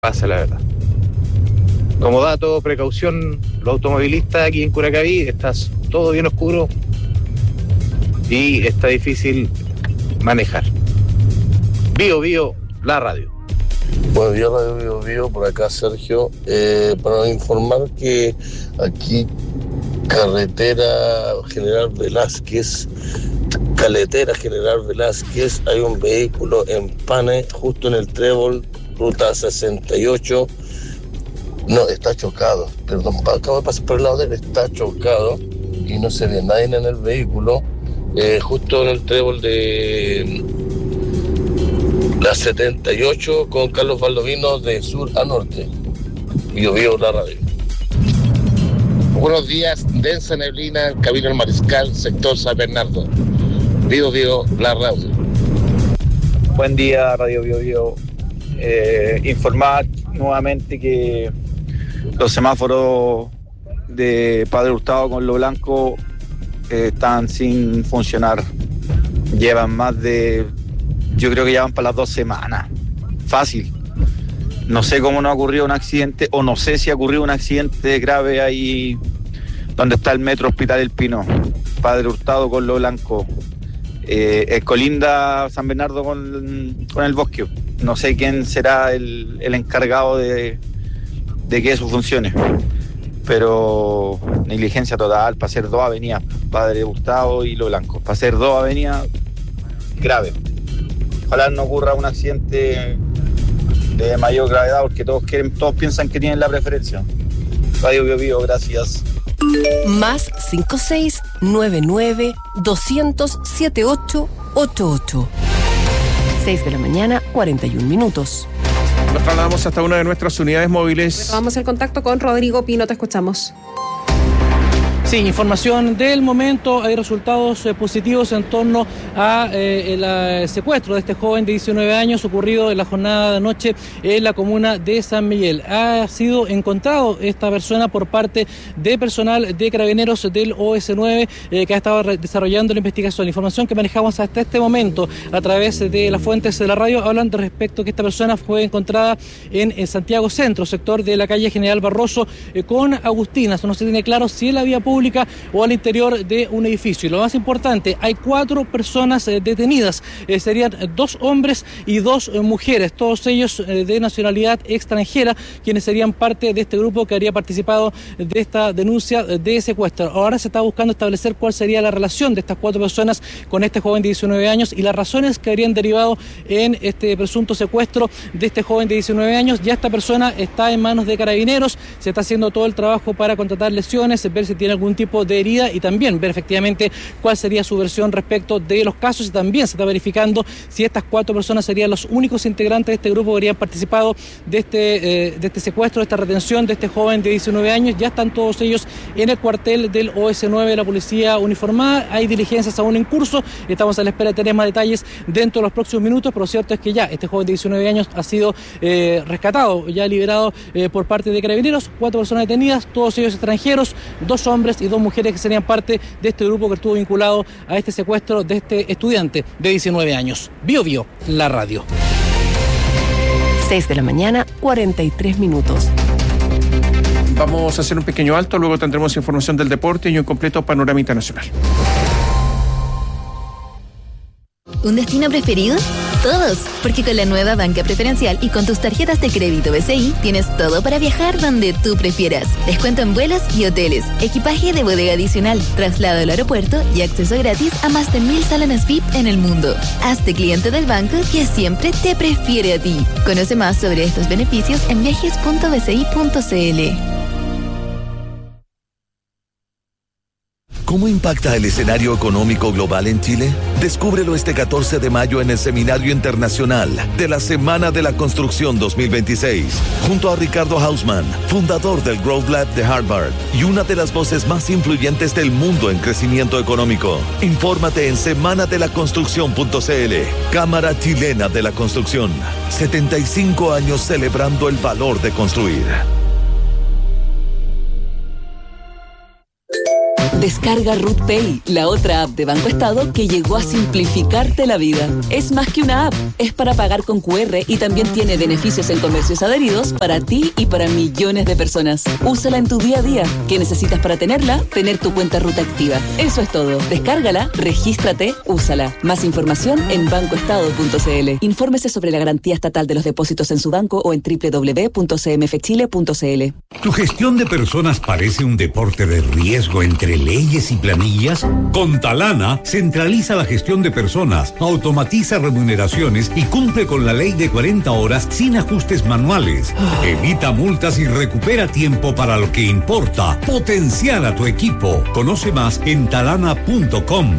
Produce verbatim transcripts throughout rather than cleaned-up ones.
pasa, la verdad. Como dato, precaución, los automovilistas aquí en Curacaví, está todo bien oscuro y está difícil manejar. Bio, bio, la radio. Buenos días, Radio Bio Bio, por acá Sergio, eh, para informar que aquí carretera General Velázquez, Caletera General Velázquez, hay un vehículo en pane justo en el trébol, ruta sesenta y ocho, no, está chocado, perdón, acabo de pasar por el lado de él, está chocado y no se ve nadie en el vehículo, eh, justo en el trébol de la setenta y ocho con Carlos Baldovino de sur a norte. Bio Bio, la radio. Buenos días, densa neblina, Camino al Mariscal, sector San Bernardo. Bio Bio, la radio. Buen día, Radio Bio Bio. Eh, informar nuevamente que los semáforos de Padre Hurtado con lo blanco eh, están sin funcionar. Llevan más de... Yo creo que ya van para las dos semanas. Fácil. No sé cómo no ha ocurrido un accidente, o no sé si ha ocurrido un accidente grave ahí donde está el Metro Hospital El Pino. Padre Hurtado con lo blanco. Eh, eh, colinda San Bernardo con, con el Bosque. No sé quién será el, el encargado de, de que eso funcione. Pero negligencia total para hacer dos avenidas, Padre Hurtado y lo blanco. Para hacer dos avenidas, grave. Ojalá no ocurra un accidente de mayor gravedad, porque todos quieren, todos piensan que tienen la preferencia. Radio Bio Bio, gracias. Más cinco seis nueve nueve doscientos setenta y ocho ochenta y ocho. seis de la mañana, cuarenta y un minutos. Nos trasladamos hasta una de nuestras unidades móviles. Vamos al contacto con Rodrigo Pino, te escuchamos. Sí, información del momento. Hay resultados eh, positivos en torno a eh, el eh, secuestro de este joven de diecinueve años ocurrido en la jornada de anoche en la comuna de San Miguel. Ha sido encontrado esta persona por parte de personal de Carabineros del O S nueve eh, que ha estado re- desarrollando la investigación. La información que manejamos hasta este momento a través de las fuentes de la radio hablan de respecto a que esta persona fue encontrada en, en Santiago Centro, sector de la calle General Barroso eh, con Agustinas. No se tiene claro si es la vía pública o al interior de un edificio. Y lo más importante, hay cuatro personas eh, detenidas. Eh, serían dos hombres y dos eh, mujeres, todos ellos eh, de nacionalidad extranjera, quienes serían parte de este grupo que habría participado de esta denuncia de secuestro. Ahora se está buscando establecer cuál sería la relación de estas cuatro personas con este joven de diecinueve años y las razones que habrían derivado en este presunto secuestro de este joven de diecinueve años. Ya esta persona está en manos de Carabineros, se está haciendo todo el trabajo para contratar lesiones, ver si tiene algún tipo de herida y también ver efectivamente cuál sería su versión respecto de los casos, y también se está verificando si estas cuatro personas serían los únicos integrantes de este grupo que habrían participado de este, eh, de este secuestro, de esta retención de este joven de diecinueve años. Ya están todos ellos en el cuartel del O S nueve de la policía uniformada. Hay diligencias aún en curso, estamos a la espera de tener más detalles dentro de los próximos minutos, pero lo cierto es que ya este joven de diecinueve años ha sido eh, rescatado, ya liberado eh, por parte de Carabineros. Cuatro personas detenidas, todos ellos extranjeros, dos hombres y dos mujeres que serían parte de este grupo que estuvo vinculado a este secuestro de este estudiante de diecinueve años. Bio Bio, la radio. seis de la mañana, cuarenta y tres minutos. Vamos a hacer un pequeño alto, luego tendremos información del deporte y un completo panorama internacional. ¿Un destino preferido? Todos, porque con la nueva banca preferencial y con tus tarjetas de crédito B C I tienes todo para viajar donde tú prefieras. Descuento en vuelos y hoteles, equipaje de bodega adicional, traslado al aeropuerto y acceso gratis a más de mil salones V I P en el mundo. Hazte cliente del banco que siempre te prefiere a ti. Conoce más sobre estos beneficios en viajes punto b c i punto c l. ¿Cómo impacta el escenario económico global en Chile? Descúbrelo este catorce de mayo en el Seminario Internacional de la Semana de la Construcción dos mil veintiséis, junto a Ricardo Hausmann, fundador del Growth Lab de Harvard y una de las voces más influyentes del mundo en crecimiento económico. Infórmate en semana de la construcción punto c l. Cámara Chilena de la Construcción. setenta y cinco años celebrando el valor de construir. Descarga Ruth Pay, la otra app de Banco Estado que llegó a simplificarte la vida. Es más que una app, es para pagar con cu erre y también tiene beneficios en comercios adheridos para ti y para millones de personas. Úsala en tu día a día. ¿Qué necesitas para tenerla? Tener tu cuenta Ruth activa. Eso es todo. Descárgala, regístrate, úsala. Más información en banco estado punto c l. Infórmese sobre la garantía estatal de los depósitos en su banco o en doble u doble u doble u punto c m f chile punto c l. ¿Tu gestión de personas parece un deporte de riesgo entre leyes y planillas? Con Talana, centraliza la gestión de personas, automatiza remuneraciones y cumple con la ley de cuarenta horas sin ajustes manuales. Evita multas y recupera tiempo para lo que importa. Potenciar a tu equipo. Conoce más en talana punto com.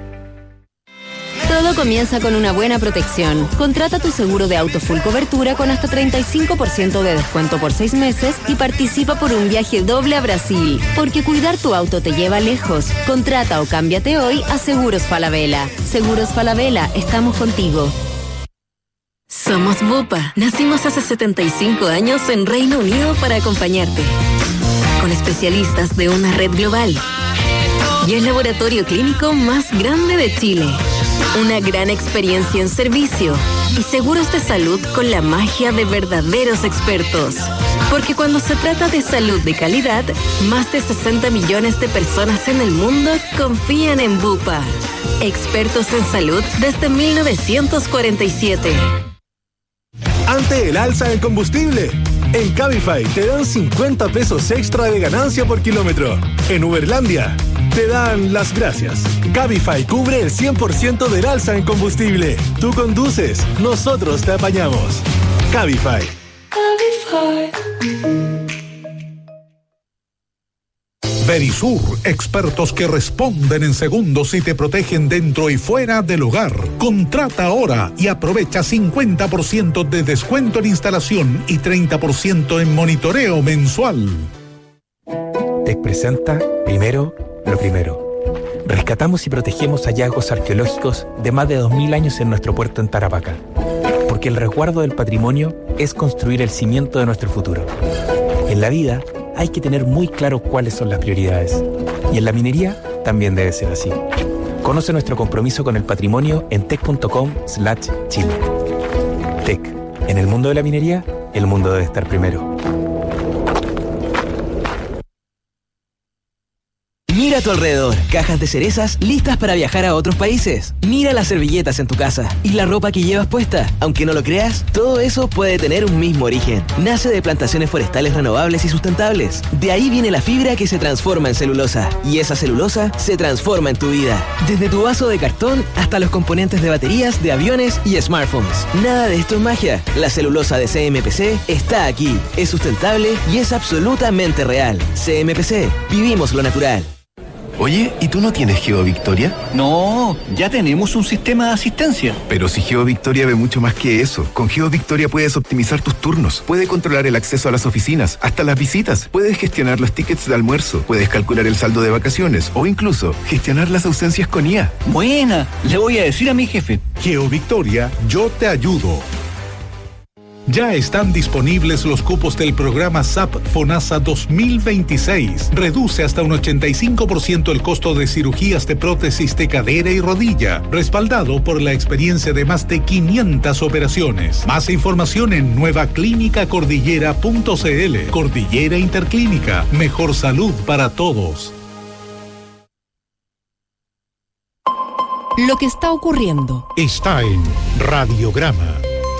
Todo comienza con una buena protección. Contrata tu seguro de auto full cobertura con hasta treinta y cinco por ciento de descuento por seis meses y participa por un viaje doble a Brasil. Porque cuidar tu auto te lleva lejos. Contrata o cámbiate hoy a Seguros Falabella. Seguros Falabella, estamos contigo. Somos Bupa. Nacimos hace setenta y cinco años en Reino Unido para acompañarte. Con especialistas de una red global. Y el laboratorio clínico más grande de Chile. Una gran experiencia en servicio y seguros de salud con la magia de verdaderos expertos. Porque cuando se trata de salud de calidad, más de sesenta millones de personas en el mundo confían en Bupa. Expertos en salud desde mil novecientos cuarenta y siete. Ante el alza del combustible, en Cabify te dan cincuenta pesos extra de ganancia por kilómetro. En Uberlandia te dan las gracias. Cabify cubre el cien por ciento del alza en combustible. Tú conduces, nosotros te apañamos. Cabify. Cabify. Verisur, expertos que responden en segundos y te protegen dentro y fuera del hogar. Contrata ahora y aprovecha cincuenta por ciento de descuento en instalación y treinta por ciento en monitoreo mensual. T E C presenta Primero lo Primero. Rescatamos y protegemos hallazgos arqueológicos de más de dos mil años en nuestro puerto en Tarapacá. Porque el resguardo del patrimonio es construir el cimiento de nuestro futuro. En la vida hay que tener muy claro cuáles son las prioridades. Y en la minería también debe ser así. Conoce nuestro compromiso con el patrimonio en tec punto com slash chile. T E C. En el mundo de la minería, el mundo debe estar primero. Mira a tu alrededor, cajas de cerezas listas para viajar a otros países. Mira las servilletas en tu casa y la ropa que llevas puesta. Aunque no lo creas, todo eso puede tener un mismo origen. Nace de plantaciones forestales renovables y sustentables. De ahí viene la fibra que se transforma en celulosa. Y esa celulosa se transforma en tu vida. Desde tu vaso de cartón hasta los componentes de baterías, de aviones y smartphones. Nada de esto es magia. La celulosa de C M P C está aquí. Es sustentable y es absolutamente real. C M P C. Vivimos lo natural. Oye, ¿y tú no tienes GeoVictoria? No, ya tenemos un sistema de asistencia. Pero si GeoVictoria ve mucho más que eso. Con GeoVictoria puedes optimizar tus turnos, puedes controlar el acceso a las oficinas, hasta las visitas, puedes gestionar los tickets de almuerzo, puedes calcular el saldo de vacaciones o incluso gestionar las ausencias con I A. Buena, le voy a decir a mi jefe. GeoVictoria, yo te ayudo. Ya están disponibles los cupos del programa S A P FONASA dos mil veintiséis. Reduce hasta un ochenta y cinco por ciento el costo de cirugías de prótesis de cadera y rodilla, respaldado por la experiencia de más de quinientas operaciones. Más información en nueva clínica cordillera punto c l. Cordillera Interclínica, mejor salud para todos. Lo que está ocurriendo está en Radiograma.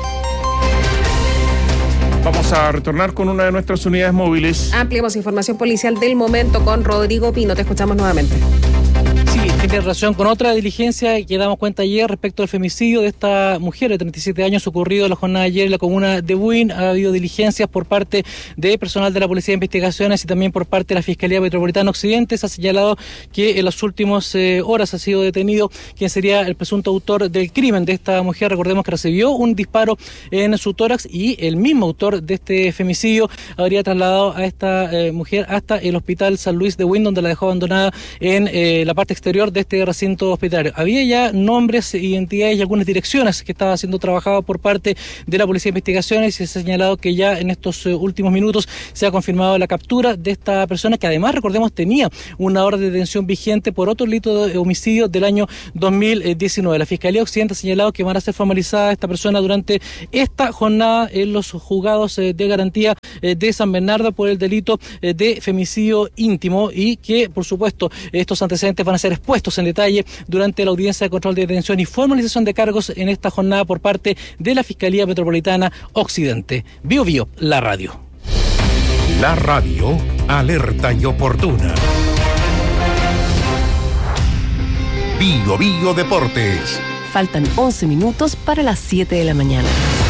Vamos a retornar con una de nuestras unidades móviles. Ampliamos información policial del momento con Rodrigo Pino. Te escuchamos nuevamente. Sí, tiene relación con otra diligencia que damos cuenta ayer respecto al femicidio de esta mujer de treinta y siete años ocurrido en la jornada de ayer en la comuna de Buin. Ha habido diligencias por parte de personal de la Policía de Investigaciones y también por parte de la Fiscalía Metropolitana Occidente. Se ha señalado que en las últimas eh, horas ha sido detenido quien sería el presunto autor del crimen de esta mujer. Recordemos que recibió un disparo en su tórax y el mismo autor de este femicidio habría trasladado a esta eh, mujer hasta el Hospital San Luis de Buin, donde la dejó abandonada en eh, la parte exterior interior de este recinto hospitalario. Había ya nombres, identidades y algunas direcciones que estaba siendo trabajado por parte de la Policía de Investigaciones y se ha señalado que ya en estos uh, últimos minutos se ha confirmado la captura de esta persona que además, recordemos, tenía una orden de detención vigente por otro delito de homicidio del año dos mil diecinueve. La Fiscalía Occidente ha señalado que van a ser formalizada esta persona durante esta jornada en los juzgados eh, de garantía eh, de San Bernardo por el delito eh, de femicidio íntimo y que, por supuesto, estos antecedentes van a ser expuestos en detalle durante la audiencia de control de detención y formalización de cargos en esta jornada por parte de la Fiscalía Metropolitana Occidente. Bio Bio, la radio. La radio, alerta y oportuna. Bio Bio Deportes. Faltan once minutos para las siete de la mañana.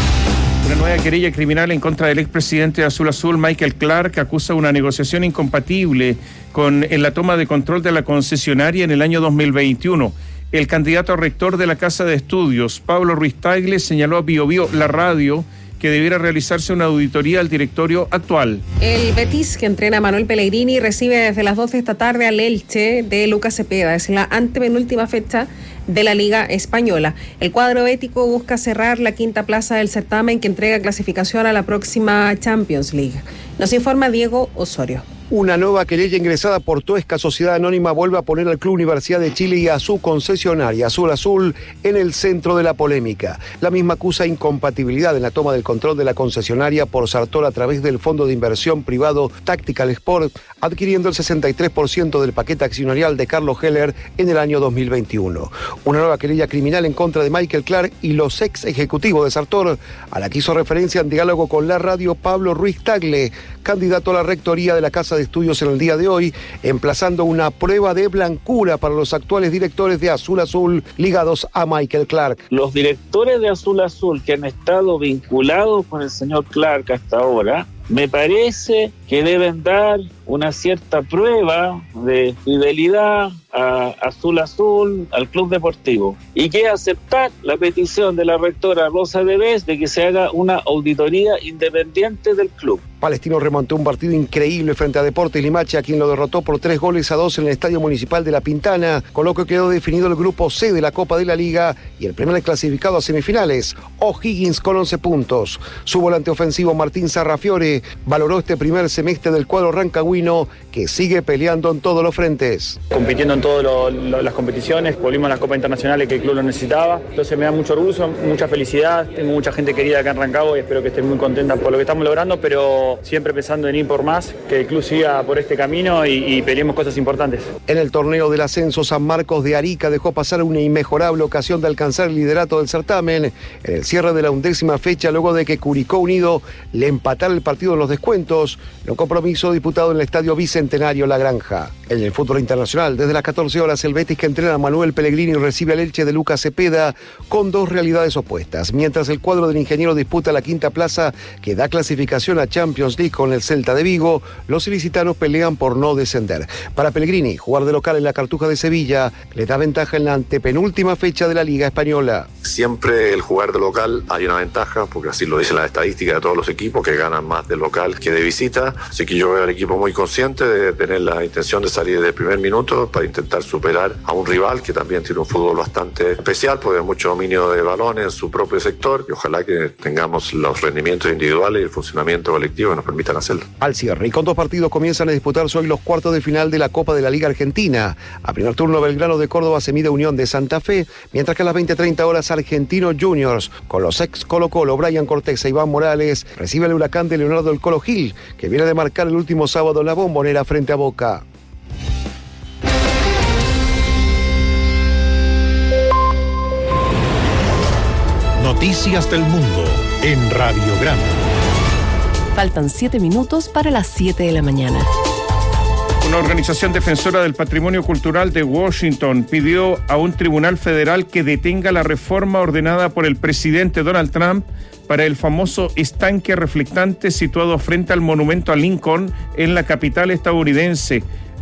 Una nueva querella criminal en contra del expresidente de Azul Azul, Michael Clark, acusa una negociación incompatible con en la toma de control de la concesionaria en el año dos mil veintiuno. El candidato a rector de la Casa de Estudios, Pablo Ruiz Tagle, señaló a Bio Bio, la radio, que debiera realizarse una auditoría al directorio actual. El Betis, que entrena a Manuel Pellegrini, recibe desde las doce de esta tarde al Elche de Lucas Cepeda. Es la antepenúltima fecha de la Liga Española. El cuadro bético busca cerrar la quinta plaza del certamen que entrega clasificación a la próxima Champions League. Nos informa Diego Osorio. Una nueva querella ingresada por Toesca Sociedad Anónima vuelve a poner al Club Universidad de Chile y a su concesionaria Azul Azul en el centro de la polémica. La misma acusa incompatibilidad en la toma del control de la concesionaria por Sartor a través del fondo de inversión privado Tactical Sport, adquiriendo el sesenta y tres por ciento del paquete accionarial de Carlos Heller en el año dos mil veintiuno. Una nueva querella criminal en contra de Michael Clark y los ex ejecutivos de Sartor, a la que hizo referencia en diálogo con la radio Pablo Ruiz Tagle, candidato a la rectoría de la Casa de Estudios en el día de hoy, emplazando una prueba de blancura para los actuales directores de Azul Azul ligados a Michael Clark. Los directores de Azul Azul que han estado vinculados con el señor Clark hasta ahora, me parece que deben dar una cierta prueba de fidelidad a Azul Azul, al club deportivo, y que aceptar la petición de la rectora Rosa Debes de que se haga una auditoría independiente del club. Palestino remontó un partido increíble frente a Deportes Limache, a quien lo derrotó por tres goles a dos en el Estadio Municipal de La Pintana, con lo que quedó definido el grupo C de la Copa de la Liga y el primer clasificado a semifinales, O'Higgins, con once puntos. Su volante ofensivo Martín Sarrafiore valoró este primer semestre del cuadro rancagüino, que sigue peleando en todos los frentes. Compitiendo en todas las competiciones, volvimos a las Copas Internacionales que el club lo necesitaba, entonces me da mucho orgullo, mucha felicidad, tengo mucha gente querida acá en Rancagua y espero que estén muy contentas por lo que estamos logrando, pero siempre pensando en ir por más, que el club siga por este camino y, y peleemos cosas importantes. En el torneo del ascenso, San Marcos de Arica dejó pasar una inmejorable ocasión de alcanzar el liderato del certamen en el cierre de la undécima fecha, luego de que Curicó Unido le empatara el partido en los descuentos, en un compromiso disputado en el Estadio Bicentenario La Granja. En el fútbol internacional, desde las catorce horas, el Betis, que entrena a Manuel Pellegrini, recibe al Elche de Lucas Cepeda, con dos realidades opuestas. Mientras el cuadro del ingeniero disputa la quinta plaza que da clasificación a Champions League con el Celta de Vigo, los ilicitanos pelean por no descender. Para Pellegrini, jugar de local en la Cartuja de Sevilla le da ventaja en la antepenúltima fecha de la Liga Española. Siempre el jugar de local hay una ventaja, porque así lo dicen las estadísticas de todos los equipos, que ganan más de local que de visita. Así que yo veo al equipo muy consciente de tener la intención de salir desde el primer minuto para intentar superar a un rival que también tiene un fútbol bastante especial, porque hay mucho dominio de balones en su propio sector, y ojalá que tengamos los rendimientos individuales y el funcionamiento colectivo que nos permitan hacerlo. Al cierre, y con dos partidos comienzan a disputarse hoy los cuartos de final de la Copa de la Liga Argentina. A primer turno, Belgrano de Córdoba se mide Unión de Santa Fe, mientras que a las veinte treinta horas, Argentino Juniors, con los ex Colo Colo, Brian Cortés e Iván Morales, recibe el Huracán de Leonardo El Colo Gil, que viene de marcar el último sábado en la Bombonera frente a Boca. Noticias del Mundo en Radiograma. Faltan siete minutos para las siete de la mañana. Una organización defensora del patrimonio cultural de Washington pidió a un tribunal federal que detenga la reforma ordenada por el presidente Donald Trump para el famoso estanque reflectante situado frente al monumento a Lincoln en la capital estadounidense.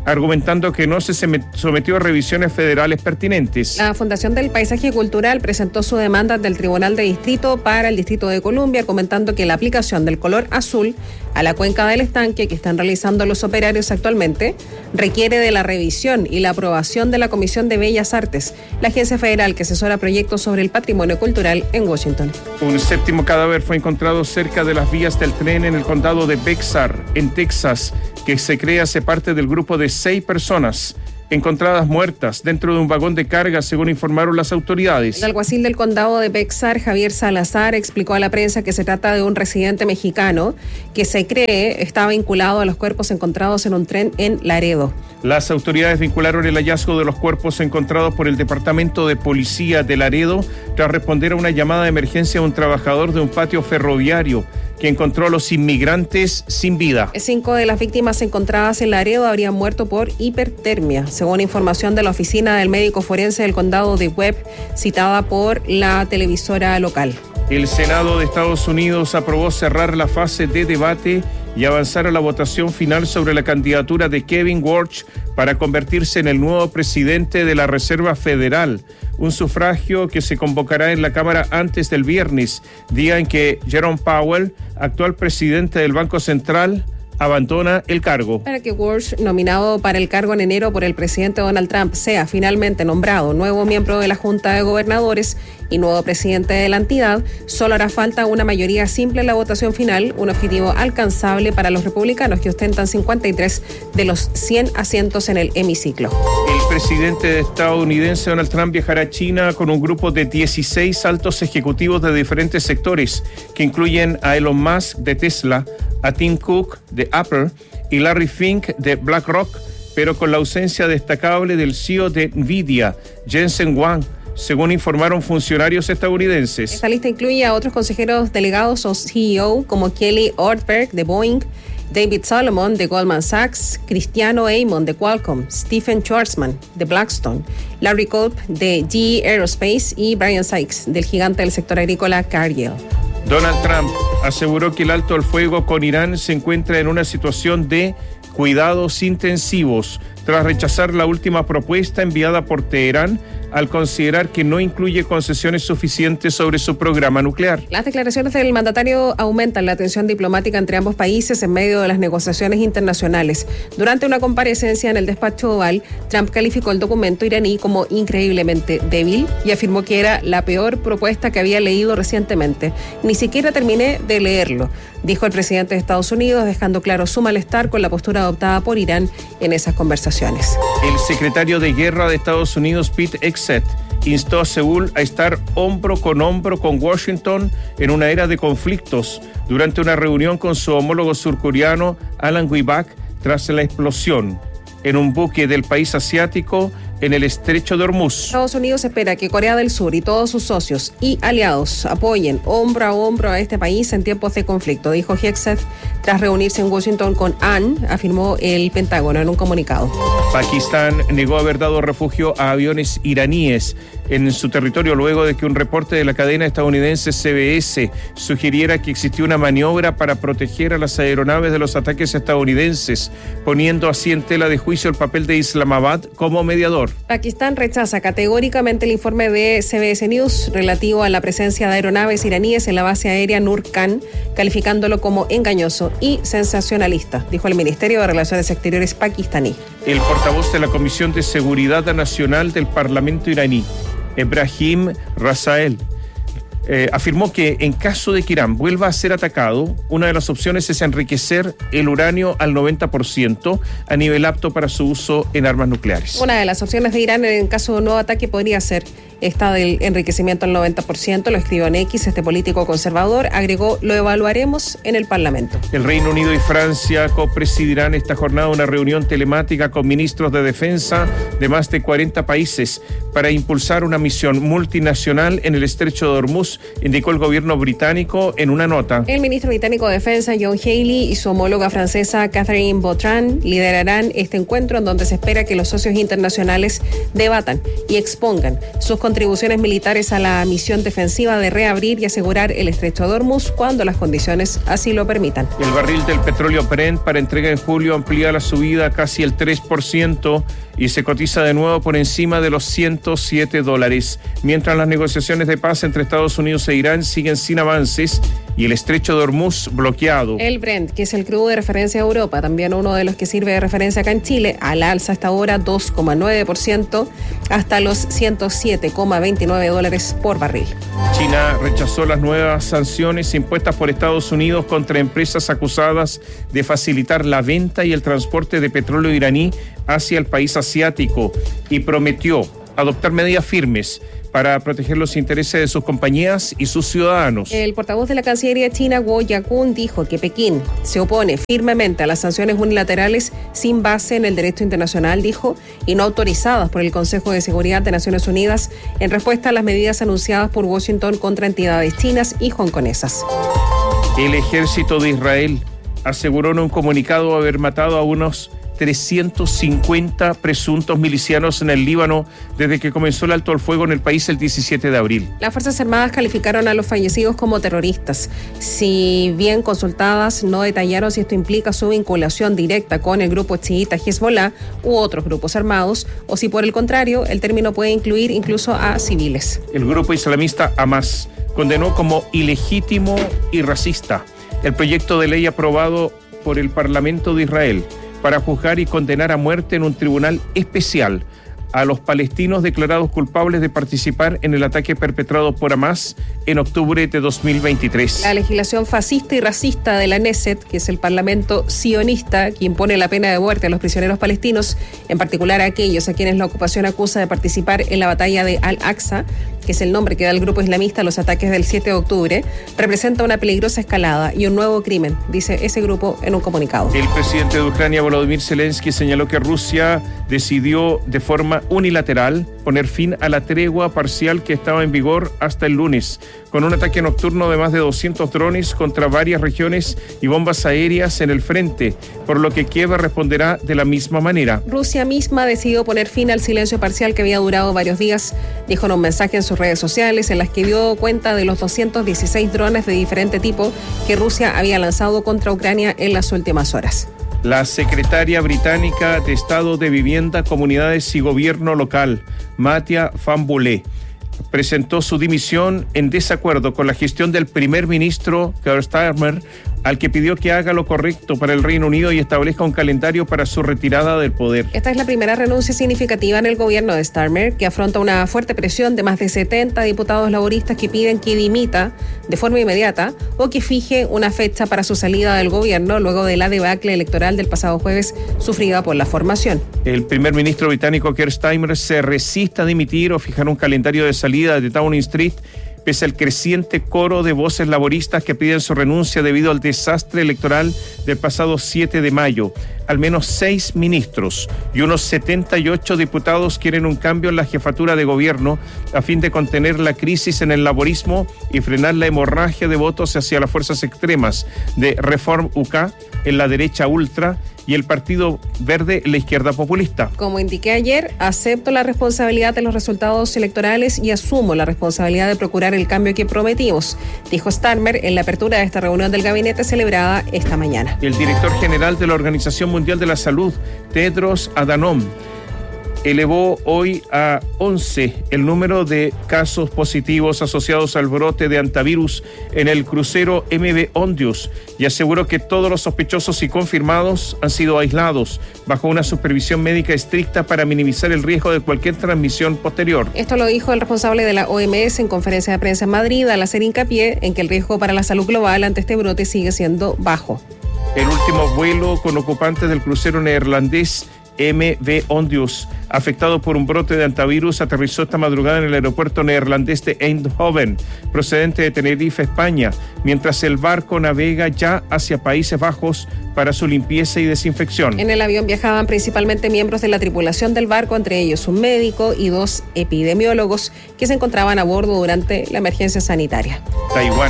argumentando que no se sometió a revisiones federales pertinentes. La Fundación del Paisaje Cultural presentó su demanda ante el Tribunal de Distrito para el Distrito de Columbia, comentando que la aplicación del color azul a la cuenca del estanque que están realizando los operarios actualmente requiere de la revisión y la aprobación de la Comisión de Bellas Artes, la agencia federal que asesora proyectos sobre el patrimonio cultural en Washington. Un séptimo cadáver fue encontrado cerca de las vías del tren en el condado de Bexar, en Texas, que se cree hace parte del grupo de seis personas encontradas muertas dentro de un vagón de carga, según informaron las autoridades. El alguacil del condado de Bexar, Javier Salazar, explicó a la prensa que se trata de un residente mexicano que se cree estaba vinculado a los cuerpos encontrados en un tren en Laredo. Las autoridades vincularon el hallazgo de los cuerpos encontrados por el Departamento de Policía de Laredo tras responder a una llamada de emergencia de un trabajador de un patio ferroviario que encontró a los inmigrantes sin vida. Cinco de las víctimas encontradas en Laredo habrían muerto por hipertermia, según información de la oficina del médico forense del condado de Webb, citada por la televisora local. El Senado de Estados Unidos aprobó cerrar la fase de debate y avanzar a la votación final sobre la candidatura de Kevin Warsh para convertirse en el nuevo presidente de la Reserva Federal, un sufragio que se convocará en la Cámara antes del viernes, día en que Jerome Powell, actual presidente del Banco Central, abandona el cargo. Para que Warsh, nominado para el cargo en enero por el presidente Donald Trump, sea finalmente nombrado nuevo miembro de la Junta de Gobernadores y nuevo presidente de la entidad, solo hará falta una mayoría simple en la votación final, un objetivo alcanzable para los republicanos que ostentan cincuenta y tres de los cien asientos en el hemiciclo. El presidente estadounidense Donald Trump viajará a China con un grupo de dieciséis altos ejecutivos de diferentes sectores, que incluyen a Elon Musk de Tesla, a Tim Cook de Apple y Larry Fink de BlackRock, pero con la ausencia destacable del C E O de Nvidia, Jensen Huang, según informaron funcionarios estadounidenses. Esta lista incluye a otros consejeros delegados o C E O como Kelly Ortberg de Boeing, David Solomon de Goldman Sachs, Cristiano Amon de Qualcomm, Stephen Schwarzman de Blackstone, Larry Culp de G E Aerospace y Brian Sykes del gigante del sector agrícola Cargill. Donald Trump aseguró que el alto al fuego con Irán se encuentra en una situación de cuidados intensivos, tras rechazar la última propuesta enviada por Teherán al considerar que no incluye concesiones suficientes sobre su programa nuclear. Las declaraciones del mandatario aumentan la tensión diplomática entre ambos países en medio de las negociaciones internacionales. Durante una comparecencia en el despacho Oval, Trump calificó el documento iraní como increíblemente débil y afirmó que era la peor propuesta que había leído recientemente. Ni siquiera terminé de leerlo, dijo el presidente de Estados Unidos, dejando claro su malestar con la postura adoptada por Irán en esas conversaciones. El secretario de Guerra de Estados Unidos, Pete Hegseth, instó a Seúl a estar hombro con hombro con Washington en una era de conflictos durante una reunión con su homólogo surcoreano Alan Wibak tras la explosión en un buque del país asiático en el estrecho de Hormuz. Estados Unidos espera que Corea del Sur y todos sus socios y aliados apoyen hombro a hombro a este país en tiempos de conflicto, dijo Hegseth tras reunirse en Washington con Ann, afirmó el Pentágono en un comunicado. Pakistán negó haber dado refugio a aviones iraníes en su territorio luego de que un reporte de la cadena estadounidense C B S sugiriera que existió una maniobra para proteger a las aeronaves de los ataques estadounidenses, poniendo así en tela de juicio el papel de Islamabad como mediador. Pakistán rechaza categóricamente el informe de C B S News relativo a la presencia de aeronaves iraníes en la base aérea Nur Khan, calificándolo como engañoso y sensacionalista, dijo el Ministerio de Relaciones Exteriores pakistaní. El portavoz de la Comisión de Seguridad Nacional del Parlamento iraní, Ebrahim Rasael, eh, afirmó que en caso de que Irán vuelva a ser atacado, una de las opciones es enriquecer el uranio al noventa por ciento a nivel apto para su uso en armas nucleares. Una de las opciones de Irán en caso de un nuevo ataque podría ser esta del enriquecimiento al noventa por ciento, lo escribió en X, este político conservador, agregó, lo evaluaremos en el Parlamento. El Reino Unido y Francia copresidirán esta jornada una reunión telemática con ministros de defensa de más de cuarenta países para impulsar una misión multinacional en el estrecho de Hormuz, indicó el gobierno británico en una nota. El ministro británico de Defensa, John Healey, y su homóloga francesa, Catherine Vautrin, liderarán este encuentro en donde se espera que los socios internacionales debatan y expongan sus contribuciones militares a la misión defensiva de reabrir y asegurar el estrecho de Hormuz cuando las condiciones así lo permitan. El barril del petróleo Brent para entrega en julio amplía la subida casi el tres por ciento y se cotiza de nuevo por encima de los ciento siete dólares, mientras las negociaciones de paz entre Estados Unidos e Irán siguen sin avances y el estrecho de Hormuz bloqueado. El Brent, que es el crudo de referencia a Europa, también uno de los que sirve de referencia acá en Chile, al alza hasta ahora dos coma nueve por ciento hasta los ciento siete coma veintinueve dólares por barril. China rechazó las nuevas sanciones impuestas por Estados Unidos contra empresas acusadas de facilitar la venta y el transporte de petróleo iraní hacia el país asiático y prometió adoptar medidas firmes para proteger los intereses de sus compañías y sus ciudadanos. El portavoz de la Cancillería china, Guo Yakun, dijo que Pekín se opone firmemente a las sanciones unilaterales sin base en el derecho internacional, dijo, y no autorizadas por el Consejo de Seguridad de Naciones Unidas en respuesta a las medidas anunciadas por Washington contra entidades chinas y hongkonesas. El ejército de Israel aseguró en un comunicado haber matado a unos trescientos cincuenta presuntos milicianos en el Líbano desde que comenzó el alto al fuego en el país el diecisiete de abril. Las Fuerzas Armadas calificaron a los fallecidos como terroristas. Si bien consultadas, no detallaron si esto implica su vinculación directa con el grupo chiita Hezbollah u otros grupos armados, o si por el contrario, el término puede incluir incluso a civiles. El grupo islamista Hamas condenó como ilegítimo y racista el proyecto de ley aprobado por el Parlamento de Israel para juzgar y condenar a muerte en un tribunal especial a los palestinos declarados culpables de participar en el ataque perpetrado por Hamas en octubre de dos mil veintitrés. La legislación fascista y racista de la Knesset, que es el parlamento sionista que impone la pena de muerte a los prisioneros palestinos, en particular a aquellos a quienes la ocupación acusa de participar en la batalla de Al-Aqsa, que es el nombre que da el grupo islamista a los ataques del siete de octubre, representa una peligrosa escalada y un nuevo crimen, dice ese grupo en un comunicado. El presidente de Ucrania, Volodymyr Zelensky, señaló que Rusia decidió de forma unilateral poner fin a la tregua parcial que estaba en vigor hasta el lunes, con un ataque nocturno de más de doscientos drones contra varias regiones y bombas aéreas en el frente, por lo que Kiev responderá de la misma manera. Rusia misma decidió poner fin al silencio parcial que había durado varios días, dijo en un mensaje en sus redes sociales en las que dio cuenta de los doscientos dieciséis drones de diferente tipo que Rusia había lanzado contra Ucrania en las últimas horas. La secretaria británica de Estado de Vivienda, Comunidades y Gobierno Local, Mattia Fanbulé, presentó su dimisión en desacuerdo con la gestión del primer ministro Keir Starmer, al que pidió que haga lo correcto para el Reino Unido y establezca un calendario para su retirada del poder. Esta es la primera renuncia significativa en el gobierno de Starmer, que afronta una fuerte presión de más de setenta diputados laboristas que piden que dimita de forma inmediata o que fije una fecha para su salida del gobierno luego de la debacle electoral del pasado jueves sufrida por la formación. El primer ministro británico Keir Starmer se resiste a dimitir o fijar un calendario de salida de Downing Street, pese al creciente coro de voces laboristas que piden su renuncia debido al desastre electoral del pasado siete de mayo. Al menos seis ministros y unos setenta y ocho diputados quieren un cambio en la jefatura de gobierno a fin de contener la crisis en el laborismo y frenar la hemorragia de votos hacia las fuerzas extremas de Reform U K en la derecha ultra y el Partido Verde en la izquierda populista. Como indiqué ayer, acepto la responsabilidad de los resultados electorales y asumo la responsabilidad de procurar el cambio que prometimos, dijo Starmer en la apertura de esta reunión del gabinete celebrada esta mañana. El director general de la Organización Mundial de la Salud, Tedros Adhanom, elevó hoy a once el número de casos positivos asociados al brote de antivirus en el crucero M V Ondius y aseguró que todos los sospechosos y confirmados han sido aislados bajo una supervisión médica estricta para minimizar el riesgo de cualquier transmisión posterior. Esto lo dijo el responsable de la O M S en conferencia de prensa en Madrid al hacer hincapié en que el riesgo para la salud global ante este brote sigue siendo bajo. El último vuelo con ocupantes del crucero neerlandés M V Ondius, afectado por un brote de antivirus, aterrizó esta madrugada en el aeropuerto neerlandés de Eindhoven, procedente de Tenerife, España, mientras el barco navega ya hacia Países Bajos para su limpieza y desinfección. En el avión viajaban principalmente miembros de la tripulación del barco, entre ellos un médico y dos epidemiólogos que se encontraban a bordo durante la emergencia sanitaria. Taiwán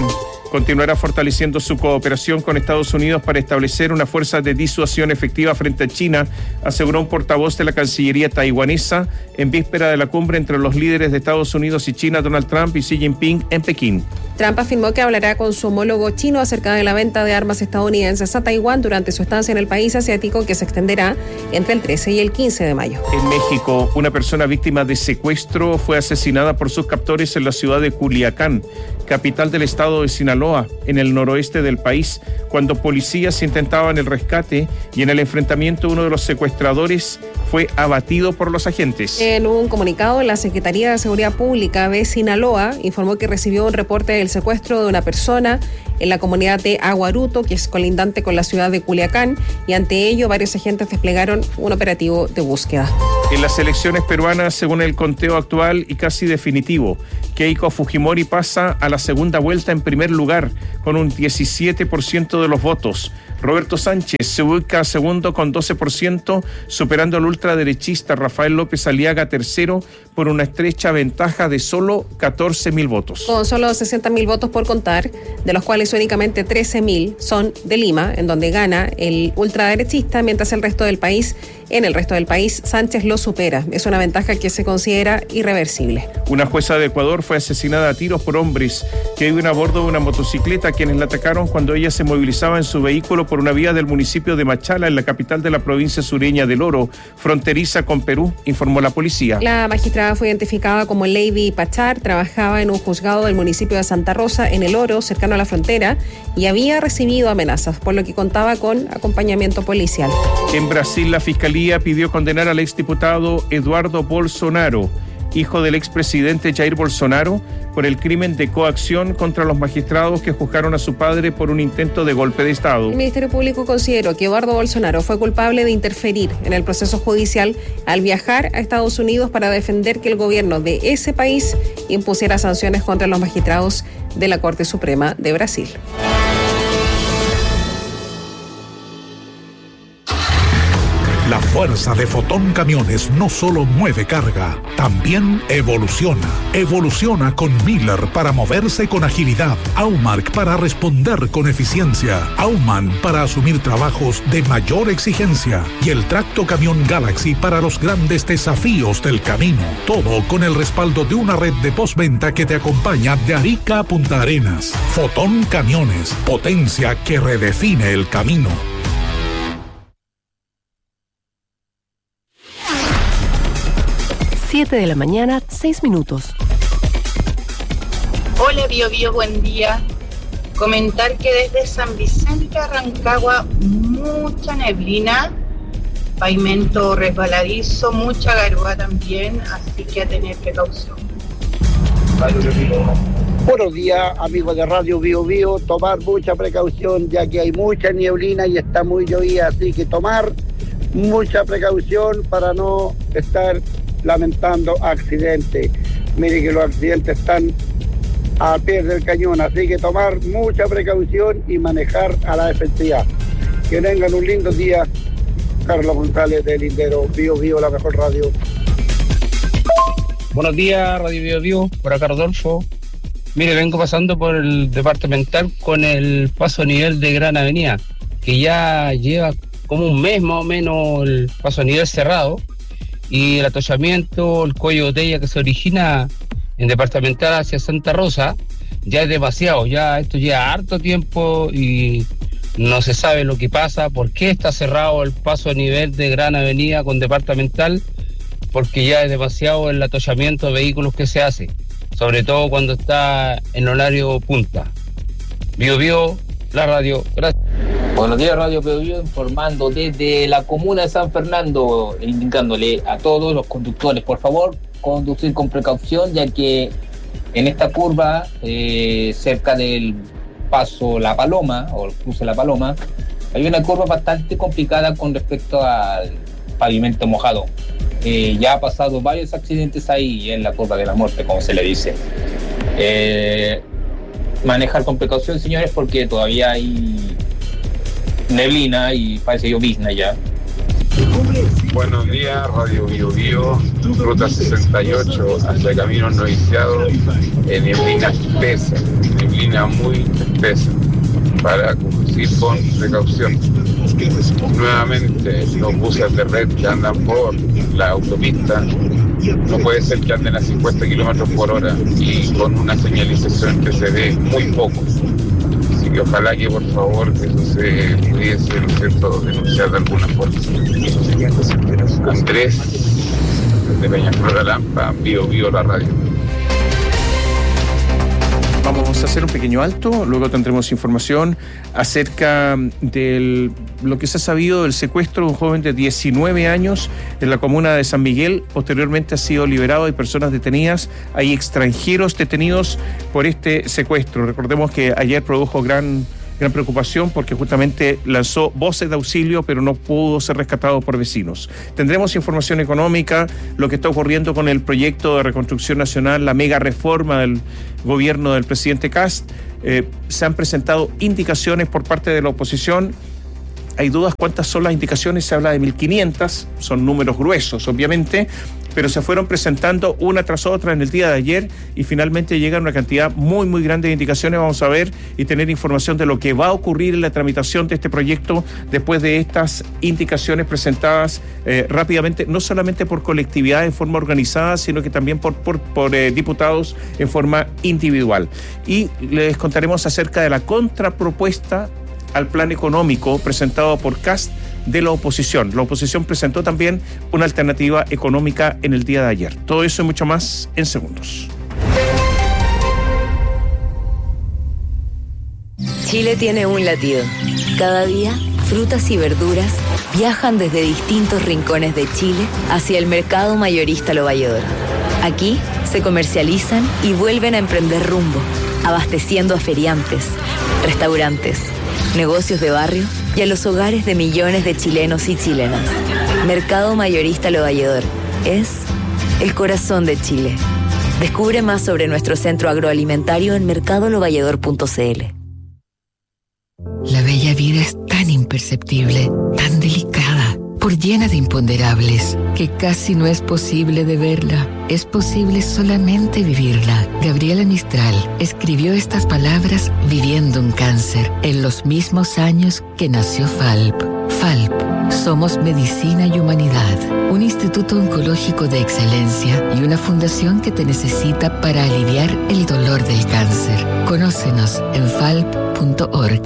continuará fortaleciendo su cooperación con Estados Unidos para establecer una fuerza de disuasión efectiva frente a China, aseguró un portavoz de la Cancillería taiwanesa en víspera de la cumbre entre los líderes de Estados Unidos y China, Donald Trump y Xi Jinping, en Pekín. Trump afirmó que hablará con su homólogo chino acerca de la venta de armas estadounidenses a Taiwán durante su estancia en el país asiático, que se extenderá entre el trece y el quince de mayo. En México, una persona víctima de secuestro fue asesinada por sus captores en la ciudad de Culiacán, capital del estado de Sinaloa, en el noroeste del país, cuando policías intentaban el rescate y en el enfrentamiento uno de los secuestradores fue abatido por los agentes. En un comunicado, la Secretaría de Seguridad Pública de Sinaloa informó que recibió un reporte del secuestro de una persona en la comunidad de Aguaruto, que es colindante con la ciudad de Culiacán, y ante ello varios agentes desplegaron un operativo de búsqueda. En las elecciones peruanas, según el conteo actual y casi definitivo, Keiko Fujimori pasa a la segunda vuelta en primer lugar con un diecisiete por ciento de los votos. Roberto Sánchez se ubica segundo con doce por ciento, superando al ultraderechista Rafael López Aliaga tercero por una estrecha ventaja de solo catorce mil votos. Con solo sesenta mil votos por contar, de los cuales únicamente trece mil son de Lima, en donde gana el ultraderechista, mientras el resto del país, en el resto del país, Sánchez lo supera. Es una ventaja que se considera irreversible. Una jueza de Ecuador fue asesinada a tiros por hombres que iban a bordo de una motocicleta, quienes la atacaron cuando ella se movilizaba en su vehículo por una vía del municipio de Machala, en la capital de la provincia sureña del Oro, fronteriza con Perú, informó la policía. La magistrada fue identificada como Lady Pachar, trabajaba en un juzgado del municipio de Santa Rosa, en el Oro, cercano a la frontera, y había recibido amenazas, por lo que contaba con acompañamiento policial. En Brasil, la Fiscalía pidió condenar al exdiputado Eduardo Bolsonaro, hijo del expresidente Jair Bolsonaro, por el crimen de coacción contra los magistrados que juzgaron a su padre por un intento de golpe de Estado. El Ministerio Público consideró que Eduardo Bolsonaro fue culpable de interferir en el proceso judicial al viajar a Estados Unidos para defender que el gobierno de ese país impusiera sanciones contra los magistrados de la Corte Suprema de Brasil. La fuerza de Fotón Camiones no solo mueve carga, también evoluciona. Evoluciona con Miller para moverse con agilidad, Aumark para responder con eficiencia, Auman para asumir trabajos de mayor exigencia y el Tracto Camión Galaxy para los grandes desafíos del camino. Todo con el respaldo de una red de postventa que te acompaña de Arica a Punta Arenas. Fotón Camiones, potencia que redefine el camino. siete de la mañana, seis minutos. Hola, Bio Bio, buen día. Comentar que desde San Vicente a Rancagua, mucha neblina, pavimento resbaladizo, mucha garúa también, así que a tener precaución. Buenos días, amigos de Radio Bio Bio. Tomar mucha precaución, ya que hay mucha nieblina y está muy llovida, así que tomar mucha precaución para no estar lamentando accidentes. Mire que los accidentes están a pie del cañón, así que tomar mucha precaución y manejar a la defensiva. Que tengan un lindo día. Carlos González de Lindero, Bio Bio, la mejor radio. Buenos días, Radio Bio Bio, por acá Rodolfo. Mire, vengo pasando por el departamental con el paso a nivel de Gran Avenida, que ya lleva como un mes más o menos el paso a nivel cerrado. Y el atollamiento, el cuello de botella que se origina en departamental hacia Santa Rosa, ya es demasiado, ya esto lleva harto tiempo y no se sabe lo que pasa, por qué está cerrado el paso a nivel de Gran Avenida con departamental, porque ya es demasiado el atollamiento de vehículos que se hace, sobre todo cuando está en horario punta. Bio Bio, la radio, gracias. Buenos días, Radio Bio Bio, informando desde la comuna de San Fernando, indicándole a todos los conductores, por favor, conducir con precaución, ya que en esta curva, eh, cerca del paso La Paloma, o el cruce La Paloma, hay una curva bastante complicada con respecto al pavimento mojado. Eh, ya ha pasado varios accidentes ahí en la curva de la muerte, como se le dice. Eh, manejar con precaución, señores, porque todavía hay neblina y parece llovizna ya. Buenos días, Radio Bio Bio, ruta sesenta y ocho hacia Caminos No Iniciados, en neblina espesa, neblina muy espesa, para conducir con precaución. Nuevamente, los buses de red que andan por la autopista, no puede ser que anden a cincuenta kilómetros por hora y con una señalización que se ve muy poco. Así que ojalá que por favor que eso se pudiese, ¿no es cierto?, denunciar de alguna forma. Andrés, de Peñaflor a Lampa, Bio Bio la radio. Vamos a hacer un pequeño alto, luego tendremos información acerca de lo que se ha sabido del secuestro de un joven de diecinueve años en la comuna de San Miguel. Posteriormente ha sido liberado, hay personas detenidas, hay extranjeros detenidos por este secuestro. Recordemos que ayer produjo gran... gran preocupación porque justamente lanzó voces de auxilio, pero no pudo ser rescatado por vecinos. Tendremos información económica, lo que está ocurriendo con el proyecto de reconstrucción nacional, la mega reforma del gobierno del presidente Kast. Eh, se han presentado indicaciones por parte de la oposición. Hay dudas cuántas son las indicaciones, se habla de mil quinientas, son números gruesos, obviamente, pero se fueron presentando una tras otra en el día de ayer y finalmente llegan una cantidad muy, muy grande de indicaciones. Vamos a ver y tener información de lo que va a ocurrir en la tramitación de este proyecto después de estas indicaciones presentadas eh, rápidamente, no solamente por colectividad en forma organizada, sino que también por, por, por eh, diputados en forma individual. Y les contaremos acerca de la contrapropuesta al plan económico presentado por Kast de la oposición. La oposición presentó también una alternativa económica en el día de ayer. Todo eso y mucho más en segundos. Chile tiene un latido. Cada día, frutas y verduras viajan desde distintos rincones de Chile hacia el mercado mayorista Lo Valledor. Aquí se comercializan y vuelven a emprender rumbo, abasteciendo a feriantes, restaurantes, negocios de barrio y a los hogares de millones de chilenos y chilenas. Mercado Mayorista Lo Valledor es el corazón de Chile. Descubre más sobre nuestro centro agroalimentario en mercado lo valledor punto c l. La bella vida es tan imperceptible, tan delicada, por llena de imponderables, que casi no es posible de verla. Es posible solamente vivirla. Gabriela Mistral escribió estas palabras viviendo un cáncer en los mismos años que nació F A L P. F A L P, somos medicina y humanidad, un instituto oncológico de excelencia y una fundación que te necesita para aliviar el dolor del cáncer. Conócenos en f a l p punto org.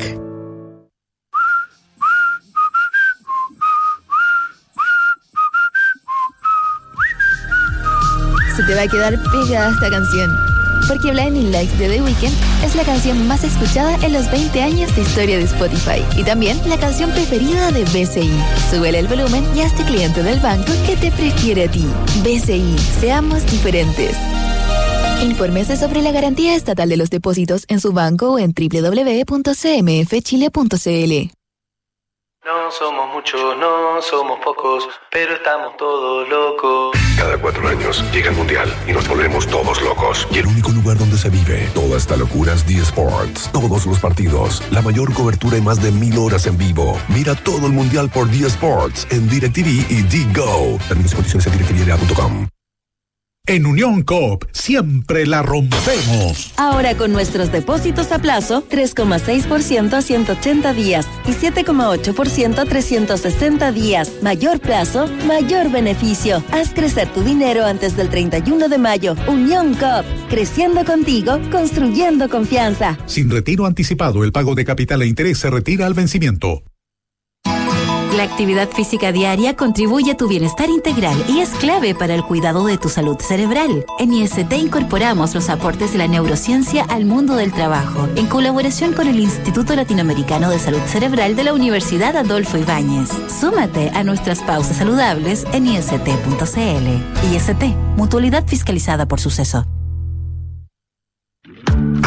Se te va a quedar pegada esta canción, porque Blinding Lights de The Weeknd es la canción más escuchada en los veinte años de historia de Spotify y también la canción preferida de B C I. Súbele el volumen y hazte cliente del banco que te prefiere a ti. B C I, seamos diferentes. Infórmese sobre la garantía estatal de los depósitos en su banco o en doble u doble u doble u punto c m f chile punto c l. No somos muchos, no somos pocos, pero estamos todos locos. Cada cuatro años llega el Mundial y nos volvemos todos locos. Y el único lugar donde se vive toda esta locura es D Sports. Todos los partidos, la mayor cobertura y más de mil horas en vivo. Mira todo el Mundial por D Sports en DirecTV y D-Go. Términos y condiciones en direct t v punto com. En Unión Coop siempre la rompemos. Ahora con nuestros depósitos a plazo, tres coma seis por ciento a ciento ochenta días y siete coma ocho por ciento a trescientos sesenta días. Mayor plazo, mayor beneficio. Haz crecer tu dinero antes del treinta y uno de mayo. Unión Coop, creciendo contigo, construyendo confianza. Sin retiro anticipado, el pago de capital e interés se retira al vencimiento. La actividad física diaria contribuye a tu bienestar integral y es clave para el cuidado de tu salud cerebral. En I S T incorporamos los aportes de la neurociencia al mundo del trabajo, en colaboración con el Instituto Latinoamericano de Salud Cerebral de la Universidad Adolfo Ibáñez. Súmate a nuestras pausas saludables en i s t punto c l. I S T, mutualidad fiscalizada por Suceso.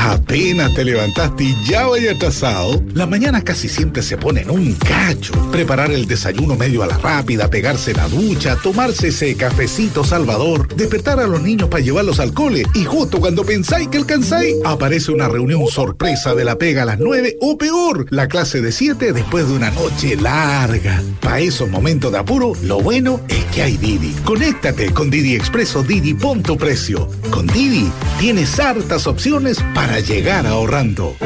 Apenas te levantaste y ya vaya atrasado. Las mañanas casi siempre se ponen un cacho. Preparar el desayuno medio a la rápida, pegarse la ducha, tomarse ese cafecito salvador, despertar a los niños para llevarlos al cole y justo cuando pensáis que alcanzáis, aparece una reunión sorpresa de la pega a las nueve o peor, la clase de siete después de una noche larga. Para esos momentos de apuro, lo bueno es que hay Didi. Conéctate con Didi Expreso Didi, pon tu precio. Con Didi tienes hartas opciones para llegar ahorrando.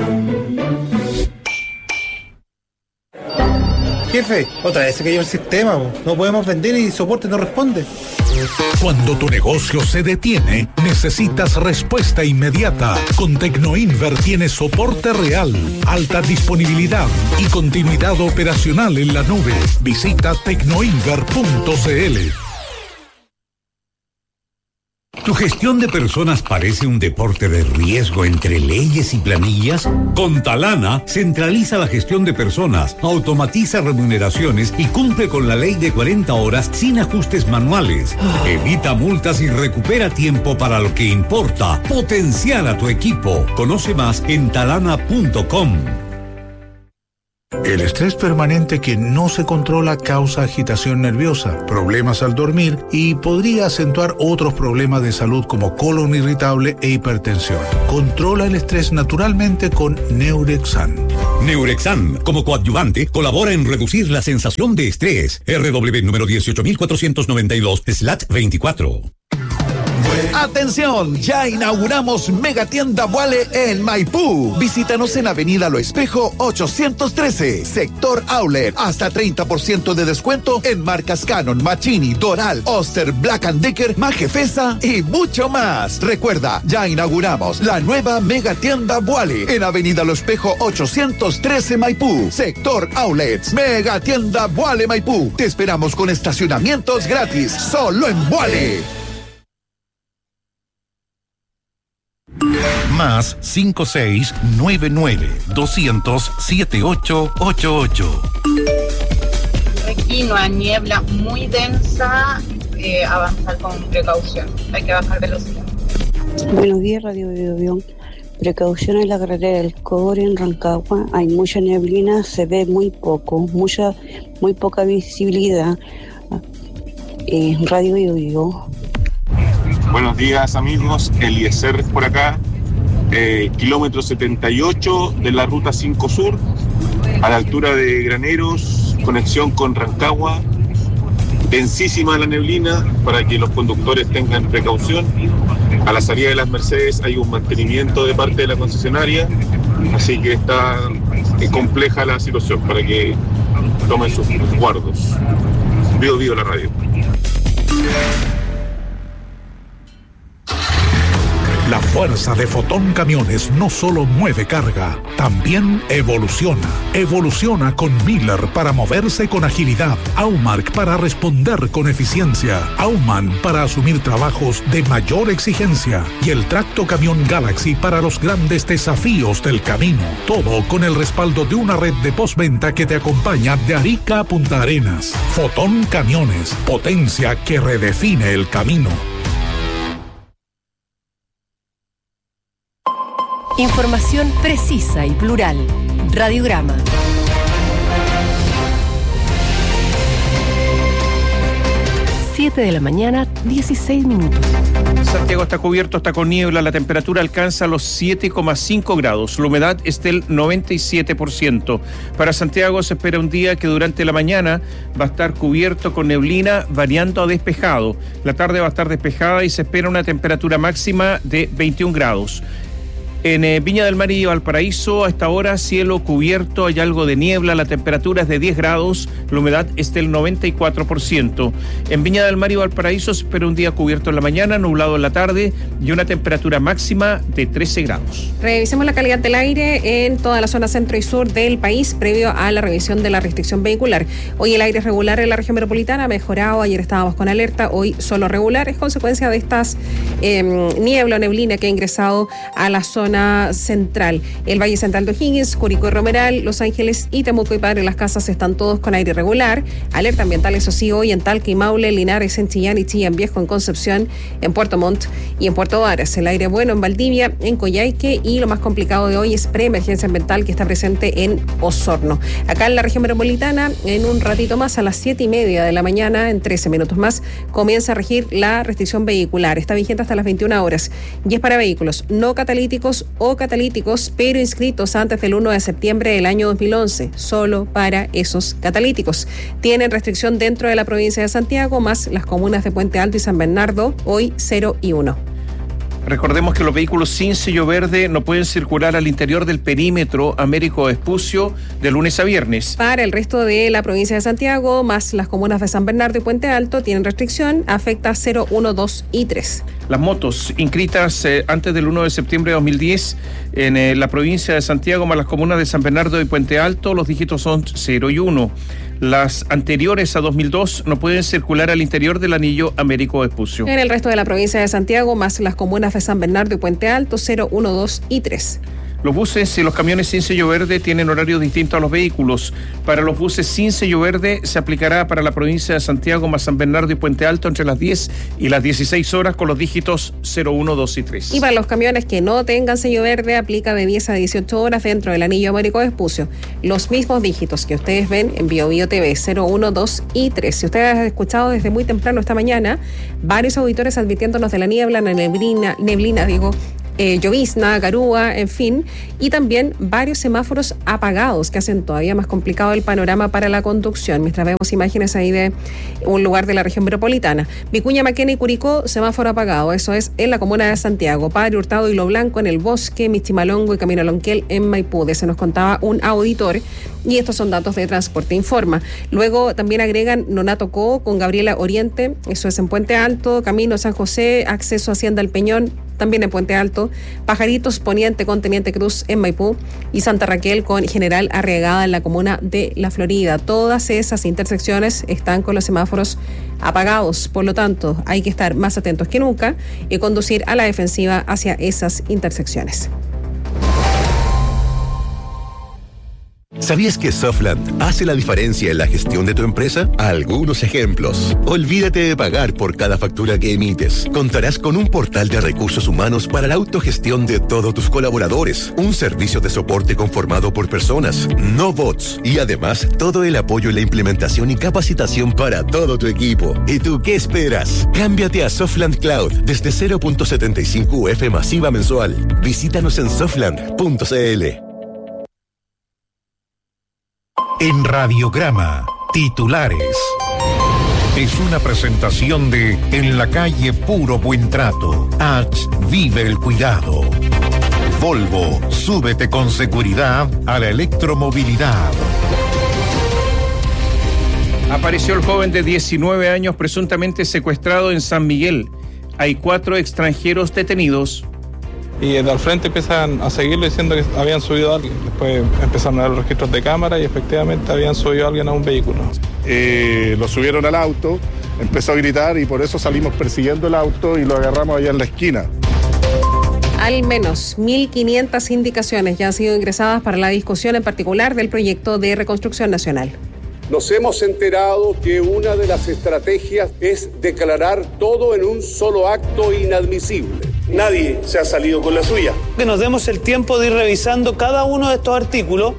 Jefe, otra vez se cayó el sistema. No podemos vender y soporte no responde. Cuando tu negocio se detiene, necesitas respuesta inmediata. Con Tecnoinver tienes soporte real, alta disponibilidad y continuidad operacional en la nube. Visita tecnoinver punto cl. ¿Tu gestión de personas parece un deporte de riesgo entre leyes y planillas? Con Talana, centraliza la gestión de personas, automatiza remuneraciones y cumple con la ley de cuarenta horas sin ajustes manuales. Evita multas y recupera tiempo para lo que importa. Potenciar a tu equipo. Conoce más en talana punto com. El estrés permanente que no se controla causa agitación nerviosa, problemas al dormir y podría acentuar otros problemas de salud como colon irritable e hipertensión. Controla el estrés naturalmente con Neurexan. Neurexan, como coadyuvante, colabora en reducir la sensación de estrés. R W número dieciocho mil cuatrocientos noventa y dos slash veinticuatro. ¡Atención! Ya inauguramos Megatienda Vuale en Maipú. Visítanos en Avenida Lo Espejo ochocientos trece, Sector Outlet. Hasta treinta por ciento de descuento en marcas Canon, Machini, Doral, Oster, Black and Decker, Majefesa y mucho más. Recuerda, ya inauguramos la nueva Megatienda Vuale en Avenida Lo Espejo ochocientos trece, Maipú, Sector Outlets. Megatienda Vuale Maipú. Te esperamos con estacionamientos gratis, solo en Vuale. Más cinco seis nueve nueve doscientos siete ocho ocho ocho. Aquí no hay niebla muy densa, eh, avanzar con precaución, hay que bajar velocidad. Buenos días, Radio Biobío. Precaución en la carretera del Cobre en Rancagua, hay mucha neblina, se ve muy poco, mucha, muy poca visibilidad. Eh, Radio Biobío. Buenos días, amigos, Eliezer por acá. Eh, kilómetro setenta y ocho de la ruta cinco Sur, a la altura de Graneros, conexión con Rancagua. Densísima la neblina para que los conductores tengan precaución. A la salida de las Mercedes hay un mantenimiento de parte de la concesionaria, así que está eh, compleja la situación para que tomen sus resguardos. Vivo, vivo la radio. La fuerza de Fotón Camiones no solo mueve carga, también evoluciona. Evoluciona con Miller para moverse con agilidad, Aumark para responder con eficiencia, Auman para asumir trabajos de mayor exigencia y el Tracto Camión Galaxy para los grandes desafíos del camino. Todo con el respaldo de una red de postventa que te acompaña de Arica a Punta Arenas. Fotón Camiones, potencia que redefine el camino. Información precisa y plural. Radiograma. siete de la mañana, dieciséis minutos. Santiago está cubierto, está con niebla, la temperatura alcanza los siete coma cinco grados, la humedad es del noventa y siete por ciento. Para Santiago se espera un día que durante la mañana va a estar cubierto con neblina variando a despejado. La tarde va a estar despejada y se espera una temperatura máxima de veintiún grados. En eh, Viña del Mar y Valparaíso, a esta hora, cielo cubierto, hay algo de niebla, la temperatura es de diez grados, la humedad es del noventa y cuatro por ciento. En Viña del Mar y Valparaíso se espera un día cubierto en la mañana, nublado en la tarde y una temperatura máxima de trece grados. Revisemos la calidad del aire en toda la zona centro y sur del país previo a la revisión de la restricción vehicular. Hoy el aire es regular en la región metropolitana, ha mejorado, ayer estábamos con alerta, hoy solo regular, es consecuencia de estas eh, niebla o neblina que ha ingresado a la zona zona central. El Valle Central de O'Higgins, Curicó y Romeral, Los Ángeles y Temuco y Padre Las Casas están todos con aire irregular. Alerta ambiental, eso sí, hoy en Talca y Maule, Linares, en Chillán y Chillán Viejo, en Concepción, en Puerto Montt y en Puerto Varas. El aire bueno en Valdivia, en Coyhaique, y lo más complicado de hoy es preemergencia ambiental que está presente en Osorno. Acá en la región metropolitana, en un ratito más, a las siete y media de la mañana, en trece minutos más, comienza a regir la restricción vehicular. Está vigente hasta las veintiuna horas y es para vehículos no catalíticos o catalíticos, pero inscritos antes del uno de septiembre del año dos mil once, solo para esos catalíticos. Tienen restricción dentro de la provincia de Santiago, más las comunas de Puente Alto y San Bernardo, hoy cero y uno. Recordemos que los vehículos sin sello verde no pueden circular al interior del perímetro Américo Vespucio de lunes a viernes. Para el resto de la provincia de Santiago, más las comunas de San Bernardo y Puente Alto, tienen restricción, afecta cero, uno, dos y tres. Las motos inscritas eh, antes del uno de septiembre de dos mil diez en eh, la provincia de Santiago, más las comunas de San Bernardo y Puente Alto, los dígitos son cero y uno. Las anteriores a dos mil dos no pueden circular al interior del anillo Américo Vespucio. En el resto de la provincia de Santiago, más las comunas de San Bernardo y Puente Alto, cero, uno, dos y tres. Los buses y los camiones sin sello verde tienen horarios distintos a los vehículos. Para los buses sin sello verde se aplicará para la provincia de Santiago más San Bernardo y Puente Alto entre las diez y las dieciséis horas con los dígitos cero, uno, dos y tres. Y para los camiones que no tengan sello verde aplica de diez a dieciocho horas dentro del anillo Américo Vespucio. Los mismos dígitos que ustedes ven en Bio Bio T V, cero, uno, dos y tres. Si ustedes han escuchado desde muy temprano esta mañana, varios auditores advirtiéndonos de la niebla, la neblina, neblina digo, Eh, llovizna, garúa, en fin, y también varios semáforos apagados que hacen todavía más complicado el panorama para la conducción, mientras vemos imágenes ahí de un lugar de la región metropolitana. Vicuña, Maquena y Curicó, semáforo apagado, eso es en la comuna de Santiago. Padre Hurtado y Lo Blanco en El Bosque, Michimalongo y Camino Lonquel en Maipú, de se nos contaba un auditor, y estos son datos de Transporte Informa. Luego también agregan Nonato Co con Gabriela Oriente, eso es en Puente Alto, Camino San José, acceso a Hacienda El Peñón, también en Puente Alto, Pajaritos Poniente con Teniente Cruz en Maipú y Santa Raquel con General Arriagada en la comuna de La Florida. Todas esas intersecciones están con los semáforos apagados, por lo tanto hay que estar más atentos que nunca y conducir a la defensiva hacia esas intersecciones. ¿Sabías que Softland hace la diferencia en la gestión de tu empresa? Algunos ejemplos. Olvídate de pagar por cada factura que emites. Contarás con un portal de recursos humanos para la autogestión de todos tus colaboradores. Un servicio de soporte conformado por personas, no bots. Y además, todo el apoyo en la implementación y capacitación para todo tu equipo. ¿Y tú qué esperas? Cámbiate a Softland Cloud desde cero punto setenta y cinco U F masiva mensual. Visítanos en softland punto c l. En Radiograma, titulares. Es una presentación de En la calle Puro Buen Trato. H. Vive el cuidado. Volvo, súbete con seguridad a la electromovilidad. Apareció el joven de diecinueve años presuntamente secuestrado en San Miguel. Hay cuatro extranjeros detenidos. Y desde al frente empiezan a seguirlo diciendo que habían subido a alguien. Después empezaron a ver los registros de cámara y efectivamente habían subido a alguien a un vehículo. Eh, lo subieron al auto, empezó a gritar y por eso salimos persiguiendo el auto y lo agarramos allá en la esquina. Al menos mil quinientas indicaciones ya han sido ingresadas para la discusión en particular del proyecto de reconstrucción nacional. Nos hemos enterado que una de las estrategias es declarar todo en un solo acto inadmisible. Nadie se ha salido con la suya. Que nos demos el tiempo de ir revisando cada uno de estos artículos.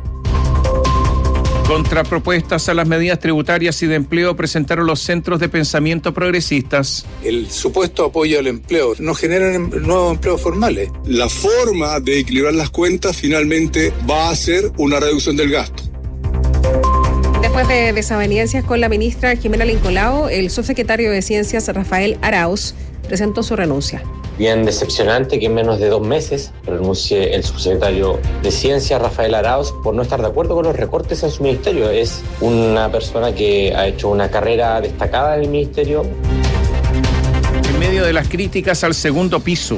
Contrapropuestas a las medidas tributarias y de empleo presentaron los centros de pensamiento progresistas. El supuesto apoyo al empleo no genera nuevos empleos formales. La forma de equilibrar las cuentas finalmente va a ser una reducción del gasto. Después de desavenencias con la ministra Jimena Lincolao, el subsecretario de Ciencias Rafael Arauz presentó su renuncia. Bien decepcionante que en menos de dos meses renuncie el subsecretario de Ciencias Rafael Arauz por no estar de acuerdo con los recortes en su ministerio. Es una persona que ha hecho una carrera destacada en el ministerio. En medio de las críticas al segundo piso,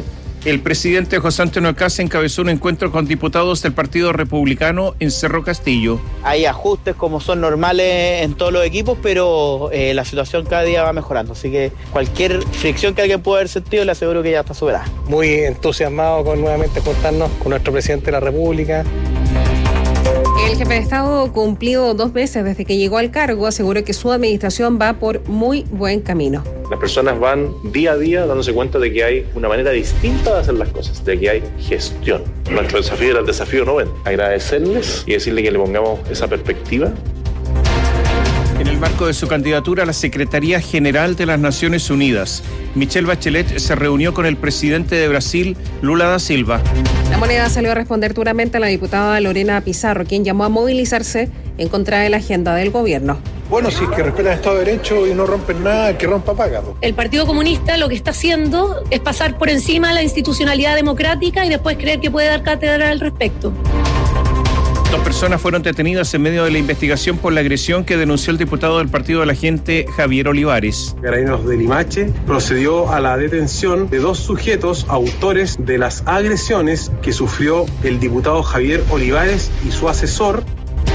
El presidente José Antonio Kast encabezó un encuentro con diputados del Partido Republicano en Cerro Castillo. Hay ajustes como son normales en todos los equipos, pero eh, la situación cada día va mejorando. Así que cualquier fricción que alguien pueda haber sentido, le aseguro que ya está superada. Muy entusiasmado con nuevamente juntarnos con nuestro presidente de la República. El jefe de Estado, cumplido dos meses desde que llegó al cargo, aseguró que su administración va por muy buen camino. Las personas van día a día dándose cuenta de que hay una manera distinta de hacer las cosas, de que hay gestión. Nuestro desafío era el desafío noveno. Agradecerles y decirle que le pongamos esa perspectiva. En el marco de su candidatura a la Secretaría General de las Naciones Unidas, Michelle Bachelet se reunió con el presidente de Brasil, Lula da Silva. La Moneda salió a responder duramente a la diputada Lorena Pizarro, quien llamó a movilizarse en contra de la agenda del gobierno. Bueno, si es que respetan el Estado de Derecho y no rompen nada, que rompa paga. El Partido Comunista lo que está haciendo es pasar por encima de la institucionalidad democrática y después creer que puede dar cátedra al respecto. Dos personas fueron detenidas en medio de la investigación por la agresión que denunció el diputado del Partido de la Gente, Javier Olivares. Carabineros de Limache procedió a la detención de dos sujetos autores de las agresiones que sufrió el diputado Javier Olivares y su asesor.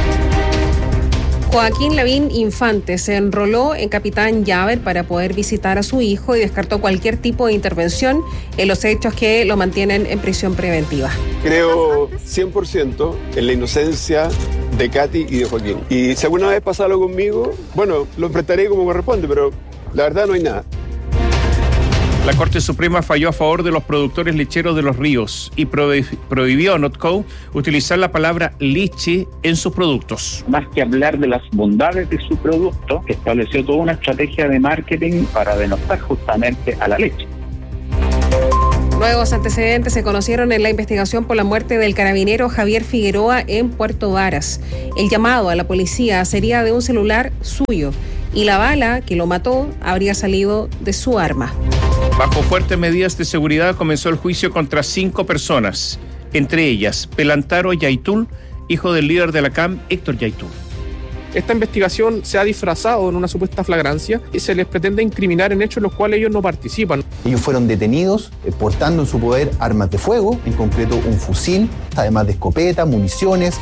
Joaquín Lavín Infante se enroló en Capitán Llaver para poder visitar a su hijo y descartó cualquier tipo de intervención en los hechos que lo mantienen en prisión preventiva. Creo cien por ciento en la inocencia de Katy y de Joaquín. Y si alguna vez pasa algo conmigo, bueno, lo enfrentaré como corresponde, pero la verdad no hay nada. La Corte Suprema falló a favor de los productores lecheros de Los Ríos y prohibió a Notco utilizar la palabra leche en sus productos. Más que hablar de las bondades de su producto, estableció toda una estrategia de marketing para denostar justamente a la leche. Nuevos antecedentes se conocieron en la investigación por la muerte del carabinero Javier Figueroa en Puerto Varas. El llamado a la policía sería de un celular suyo y la bala que lo mató habría salido de su arma. Bajo fuertes medidas de seguridad comenzó el juicio contra cinco personas, entre ellas Pelantaro Yaitul, hijo del líder de la C A M, Héctor Yaitul. Esta investigación se ha disfrazado en una supuesta flagrancia y se les pretende incriminar en hechos en los cuales ellos no participan. Ellos fueron detenidos eh, portando en su poder armas de fuego, en concreto un fusil, además de escopeta, municiones.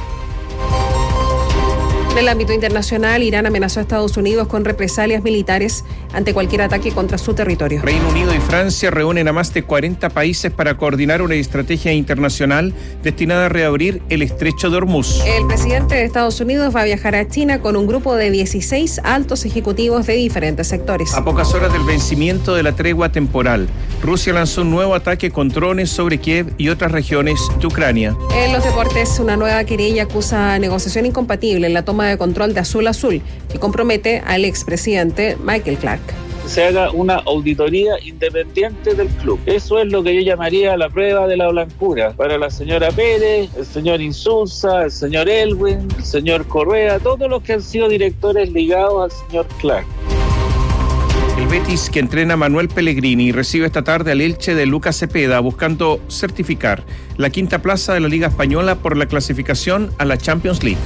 En el ámbito internacional, Irán amenazó a Estados Unidos con represalias militares ante cualquier ataque contra su territorio. Reino Unido y Francia reúnen a más de cuarenta países para coordinar una estrategia internacional destinada a reabrir el estrecho de Hormuz. El presidente de Estados Unidos va a viajar a China con un grupo de dieciséis altos ejecutivos de diferentes sectores. A pocas horas del vencimiento de la tregua temporal, Rusia lanzó un nuevo ataque con drones sobre Kiev y otras regiones de Ucrania. En los deportes, una nueva querella acusa negociación incompatible en la toma de control de Azul Azul, que compromete al expresidente Michael Clark. Se haga una auditoría independiente del club. Eso es lo que yo llamaría la prueba de la blancura. Para la señora Pérez, el señor Insulza, el señor Elwin, el señor Correa, todos los que han sido directores ligados al señor Clark. El Betis, que entrena a Manuel Pellegrini, recibe esta tarde al Elche de Lucas Cepeda, buscando certificar la quinta plaza de la Liga Española por la clasificación a la Champions League.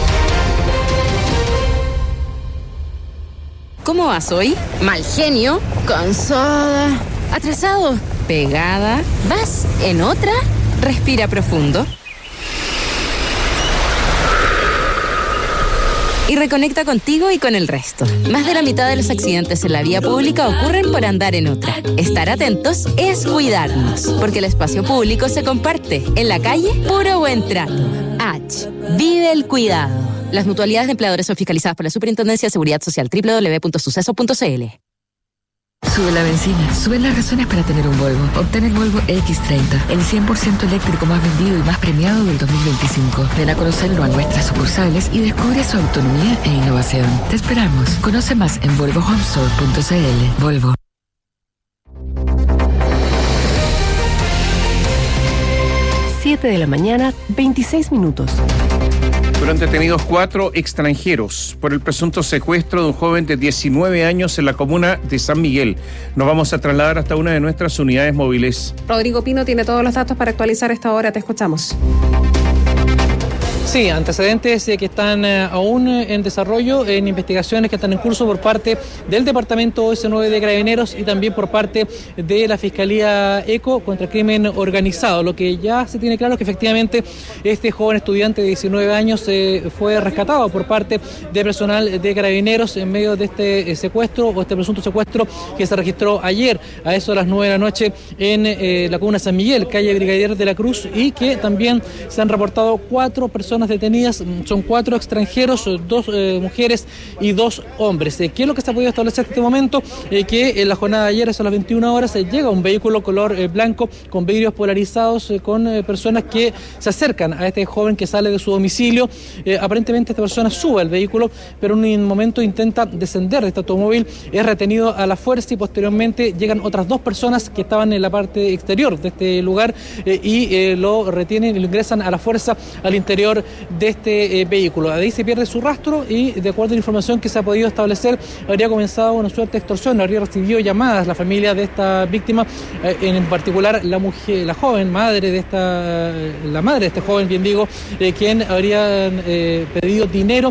¿Cómo vas hoy? Mal genio, cansada, atrasado, pegada. ¿Vas en otra? Respira profundo. Y reconecta contigo y con el resto. Más de la mitad de los accidentes en la vía pública ocurren por andar en otra. Estar atentos es cuidarnos, porque el espacio público se comparte. En la calle, puro buen trato. H. Vive el cuidado. Las mutualidades de empleadores son fiscalizadas por la Superintendencia de Seguridad Social. doble u doble u doble u punto suceso punto c l. Sube la benzina, suben las razones para tener un Volvo. Obtén el Volvo equis treinta, el cien por ciento eléctrico más vendido y más premiado del dos mil veinticinco. Ven a conocerlo a nuestras sucursales y descubre su autonomía e innovación. Te esperamos. Conoce más en volvo home store punto c l. Volvo. siete de la mañana, veintiséis minutos. Fueron detenidos cuatro extranjeros por el presunto secuestro de un joven de diecinueve años en la comuna de San Miguel. Nos vamos a trasladar hasta una de nuestras unidades móviles. Rodrigo Pino tiene todos los datos para actualizar esta hora. Te escuchamos. Sí, antecedentes eh, que están eh, aún eh, en desarrollo, en investigaciones que están en curso por parte del Departamento ese nueve de Carabineros y también por parte de la Fiscalía ECO contra el crimen organizado. Lo que ya se tiene claro es que efectivamente este joven estudiante de diecinueve años eh, fue rescatado por parte de personal de Carabineros en medio de este eh, secuestro o este presunto secuestro que se registró ayer a eso de las nueve de la noche en eh, la comuna San Miguel, calle Brigadier de la Cruz, y que también se han reportado cuatro personas detenidas, son cuatro extranjeros, dos eh, mujeres y dos hombres. Eh, ¿Qué es lo que se ha podido establecer en este momento? Eh, que en la jornada de ayer, a las veintiuna horas, eh, llega un vehículo color eh, blanco con vidrios polarizados eh, con eh, personas que se acercan a este joven que sale de su domicilio. Eh, aparentemente esta persona sube al vehículo, pero en un momento intenta descender de este automóvil, es retenido a la fuerza y posteriormente llegan otras dos personas que estaban en la parte exterior de este lugar eh, y eh, lo retienen y lo ingresan a la fuerza al interior de este eh, vehículo. De ahí se pierde su rastro y, de acuerdo a la información que se ha podido establecer, habría comenzado una suerte de extorsión, habría recibido llamadas la familia de esta víctima, eh, en particular la mujer, la joven madre de esta, la madre de este joven, bien digo, eh, quien habría eh, pedido dinero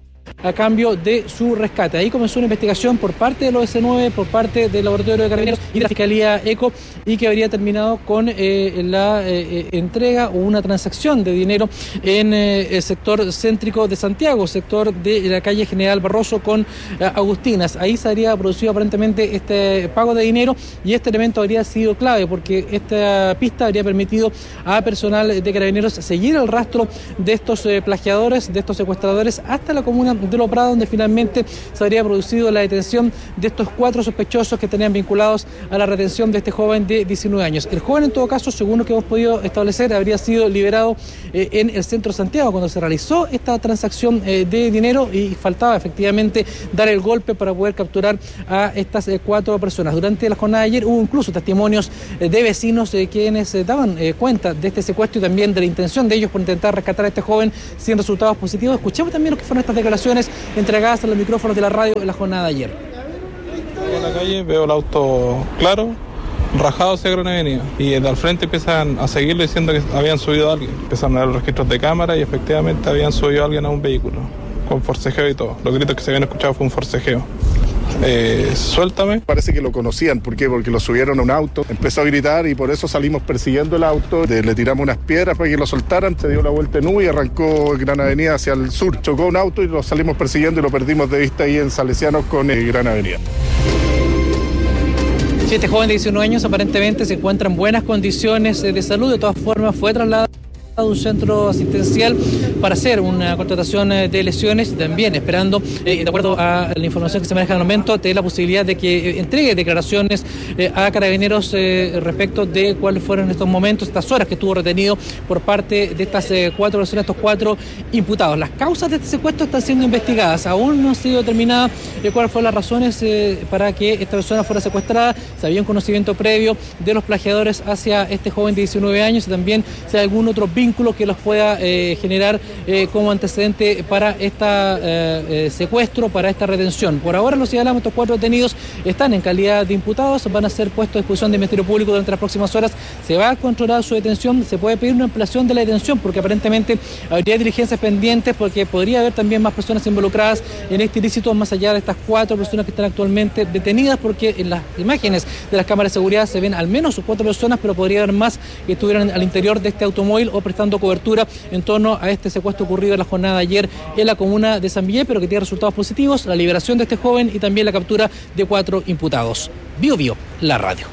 a cambio de su rescate. Ahí comenzó una investigación por parte del O S nueve, por parte del Laboratorio de Carabineros y de la Fiscalía ECO, y que habría terminado con eh, la eh, entrega o una transacción de dinero en eh, el sector céntrico de Santiago, sector de la calle General Barroso con eh, Agustinas. Ahí se habría producido aparentemente este pago de dinero y este elemento habría sido clave porque esta pista habría permitido a personal de Carabineros seguir el rastro de estos eh, plagiadores, de estos secuestradores, hasta la comuna de Los Prados, donde finalmente se habría producido la detención de estos cuatro sospechosos que tenían vinculados a la retención de este joven de diecinueve años. El joven, en todo caso, según lo que hemos podido establecer, habría sido liberado eh, en el centro de Santiago cuando se realizó esta transacción eh, de dinero, y faltaba efectivamente dar el golpe para poder capturar a estas eh, cuatro personas. Durante la jornada de ayer hubo incluso testimonios eh, de vecinos eh, quienes eh, daban eh, cuenta de este secuestro y también de la intención de ellos por intentar rescatar a este joven sin resultados positivos. Escuchemos también lo que fueron estas declaraciones entregadas a los micrófonos de la radio en la jornada de ayer. Estoy en la calle, veo el auto claro, rajado hacia Gran Avenida, y de al frente empiezan a seguirlo diciendo que habían subido a alguien. Empiezan a dar los registros de cámara y efectivamente habían subido a alguien a un vehículo, con forcejeo y todo. Los gritos que se habían escuchado fue un forcejeo. Eh, suéltame. Parece que lo conocían, ¿por qué? Porque lo subieron a un auto, empezó a gritar y por eso salimos persiguiendo el auto, de, le tiramos unas piedras para que lo soltaran, se dio la vuelta en U y arrancó Gran Avenida hacia el sur, chocó un auto y lo salimos persiguiendo y lo perdimos de vista ahí en Salesianos con eh, Gran Avenida. Sí, este joven de diecinueve años aparentemente se encuentra en buenas condiciones de salud, de todas formas fue trasladado a un centro asistencial para hacer una contratación de lesiones, también esperando, eh, de acuerdo a la información que se maneja en el momento, tener la posibilidad de que entregue declaraciones eh, a Carabineros eh, respecto de cuáles fueron estos momentos, estas horas que estuvo retenido por parte de estas eh, cuatro personas, estos cuatro imputados. Las causas de este secuestro están siendo investigadas, aún no ha sido determinada eh, cuáles fueron las razones eh, para que esta persona fuera secuestrada. Se había un conocimiento previo de los plagiadores hacia este joven de diecinueve años y también si hay algún otro vínculo que los pueda eh, generar eh, como antecedente para este eh, eh, secuestro, para esta retención. Por ahora, los señalamos, estos cuatro detenidos están en calidad de imputados, van a ser puestos a disposición del Ministerio Público durante las próximas horas. Se va a controlar su detención, se puede pedir una ampliación de la detención porque aparentemente habría diligencias pendientes, porque podría haber también más personas involucradas en este ilícito más allá de estas cuatro personas que están actualmente detenidas, porque en las imágenes de las cámaras de seguridad se ven al menos cuatro personas, pero podría haber más que estuvieran al interior de este automóvil o prestando cobertura en torno a este secuestro ocurrido en la jornada de ayer en la comuna de San Miguel, pero que tiene resultados positivos, la liberación de este joven y también la captura de cuatro imputados. Bio Bio, la radio.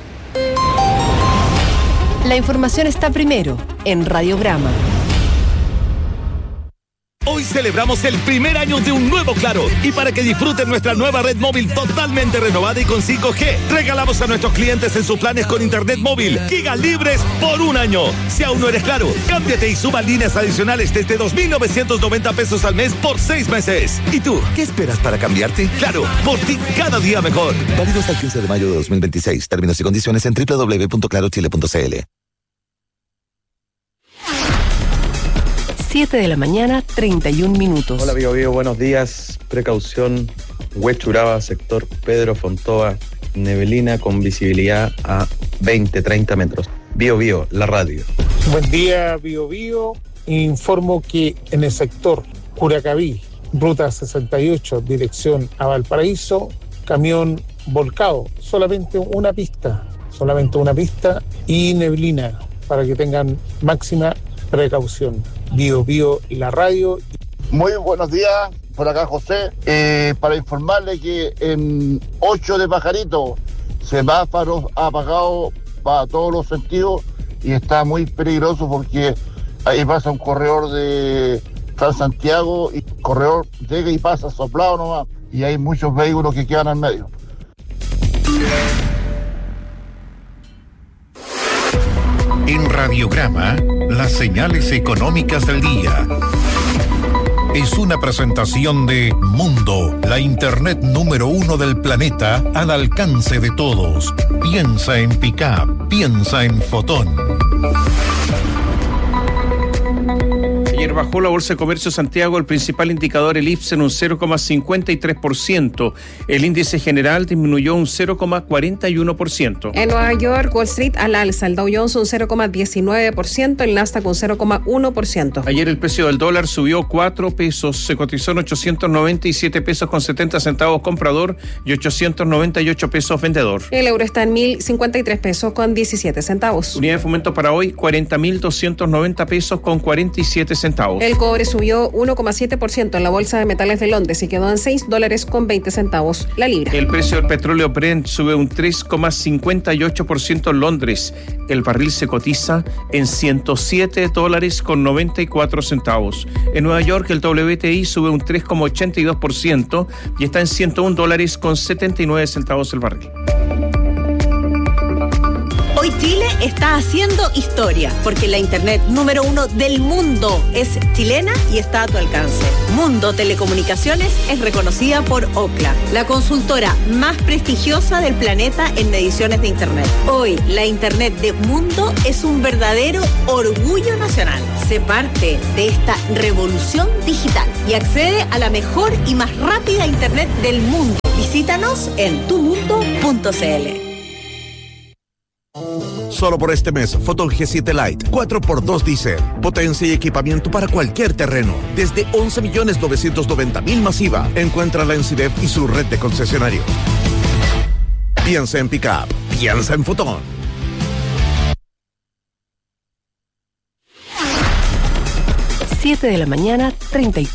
La información está primero en Radiograma. Hoy celebramos el primer año de un nuevo Claro, y para que disfruten nuestra nueva red móvil totalmente renovada y con cinco G, regalamos a nuestros clientes en sus planes con internet móvil giga libres por un año. Si aún no eres Claro, cámbiate y suba líneas adicionales desde dos mil novecientos noventa pesos al mes por seis meses. ¿Y tú, qué esperas para cambiarte? Claro, por ti cada día mejor. Válido hasta el quince de mayo de dos mil veintiséis. Términos y condiciones en doble u doble u doble u punto claro chile punto c l. siete de la mañana, treinta y un minutos. Hola, Bio Bio, buenos días. Precaución, Huechuraba, sector Pedro Fontoa, neblina con visibilidad a veinte, treinta metros. Bio Bio, la radio. Buen día, Bio Bio. informo que en el sector Curacaví, ruta sesenta y ocho, dirección a Valparaíso, camión volcado, solamente una pista, solamente una pista y neblina, para que tengan máxima precaución. Bio Bio, la radio. Muy buenos días, por acá José, eh, para informarle que en ocho de Pajarito, semáforos apagados para todos los sentidos y está muy peligroso porque ahí pasa un corredor de San Santiago y corredor llega y pasa soplado nomás y hay muchos vehículos que quedan al medio. En Radiograma, las señales económicas del día. Es una presentación de Mundo, la internet número uno del planeta al alcance de todos. Piensa en Pickup, piensa en Fotón. Ayer bajó la Bolsa de Comercio de Santiago, el principal indicador, el I P S, en un cero coma cincuenta y tres por ciento. El índice general disminuyó un cero coma cuarenta y uno por ciento. En Nueva York, Wall Street al alza, el Dow Jones un cero coma diecinueve por ciento, el Nasdaq un cero coma uno por ciento. Ayer el precio del dólar subió cuatro pesos, se cotizó en ochocientos noventa y siete pesos con setenta centavos comprador y ochocientos noventa y ocho pesos vendedor. El euro está en mil cincuenta y tres pesos con diecisiete centavos. Unidad de fomento para hoy, cuarenta mil doscientos noventa pesos con cuarenta y siete centavos. El cobre subió uno coma siete por ciento en la Bolsa de Metales de Londres y quedó en seis dólares con veinte centavos la libra. El precio del petróleo Brent sube un tres coma cincuenta y ocho por ciento en Londres. El barril se cotiza en ciento siete dólares con noventa y cuatro centavos. En Nueva York el W T I sube un tres coma ochenta y dos por ciento y está en ciento un dólares con setenta y nueve centavos el barril. Hoy Chile está haciendo historia, porque la internet número uno del mundo es chilena y está a tu alcance. Mundo Telecomunicaciones es reconocida por Ookla, la consultora más prestigiosa del planeta en mediciones de internet. Hoy, la internet de Mundo es un verdadero orgullo nacional. Sé parte de esta revolución digital y accede a la mejor y más rápida internet del mundo. Visítanos en tu mundo punto c l. Solo por este mes, Fotón G siete Lite cuatro por dos diésel. Potencia y equipamiento para cualquier terreno. Desde once millones novecientos noventa mil masiva. Encuéntrala en Cidef y su red de concesionarios. Piensa en Pickup. Piensa en Fotón. siete de la mañana, treinta y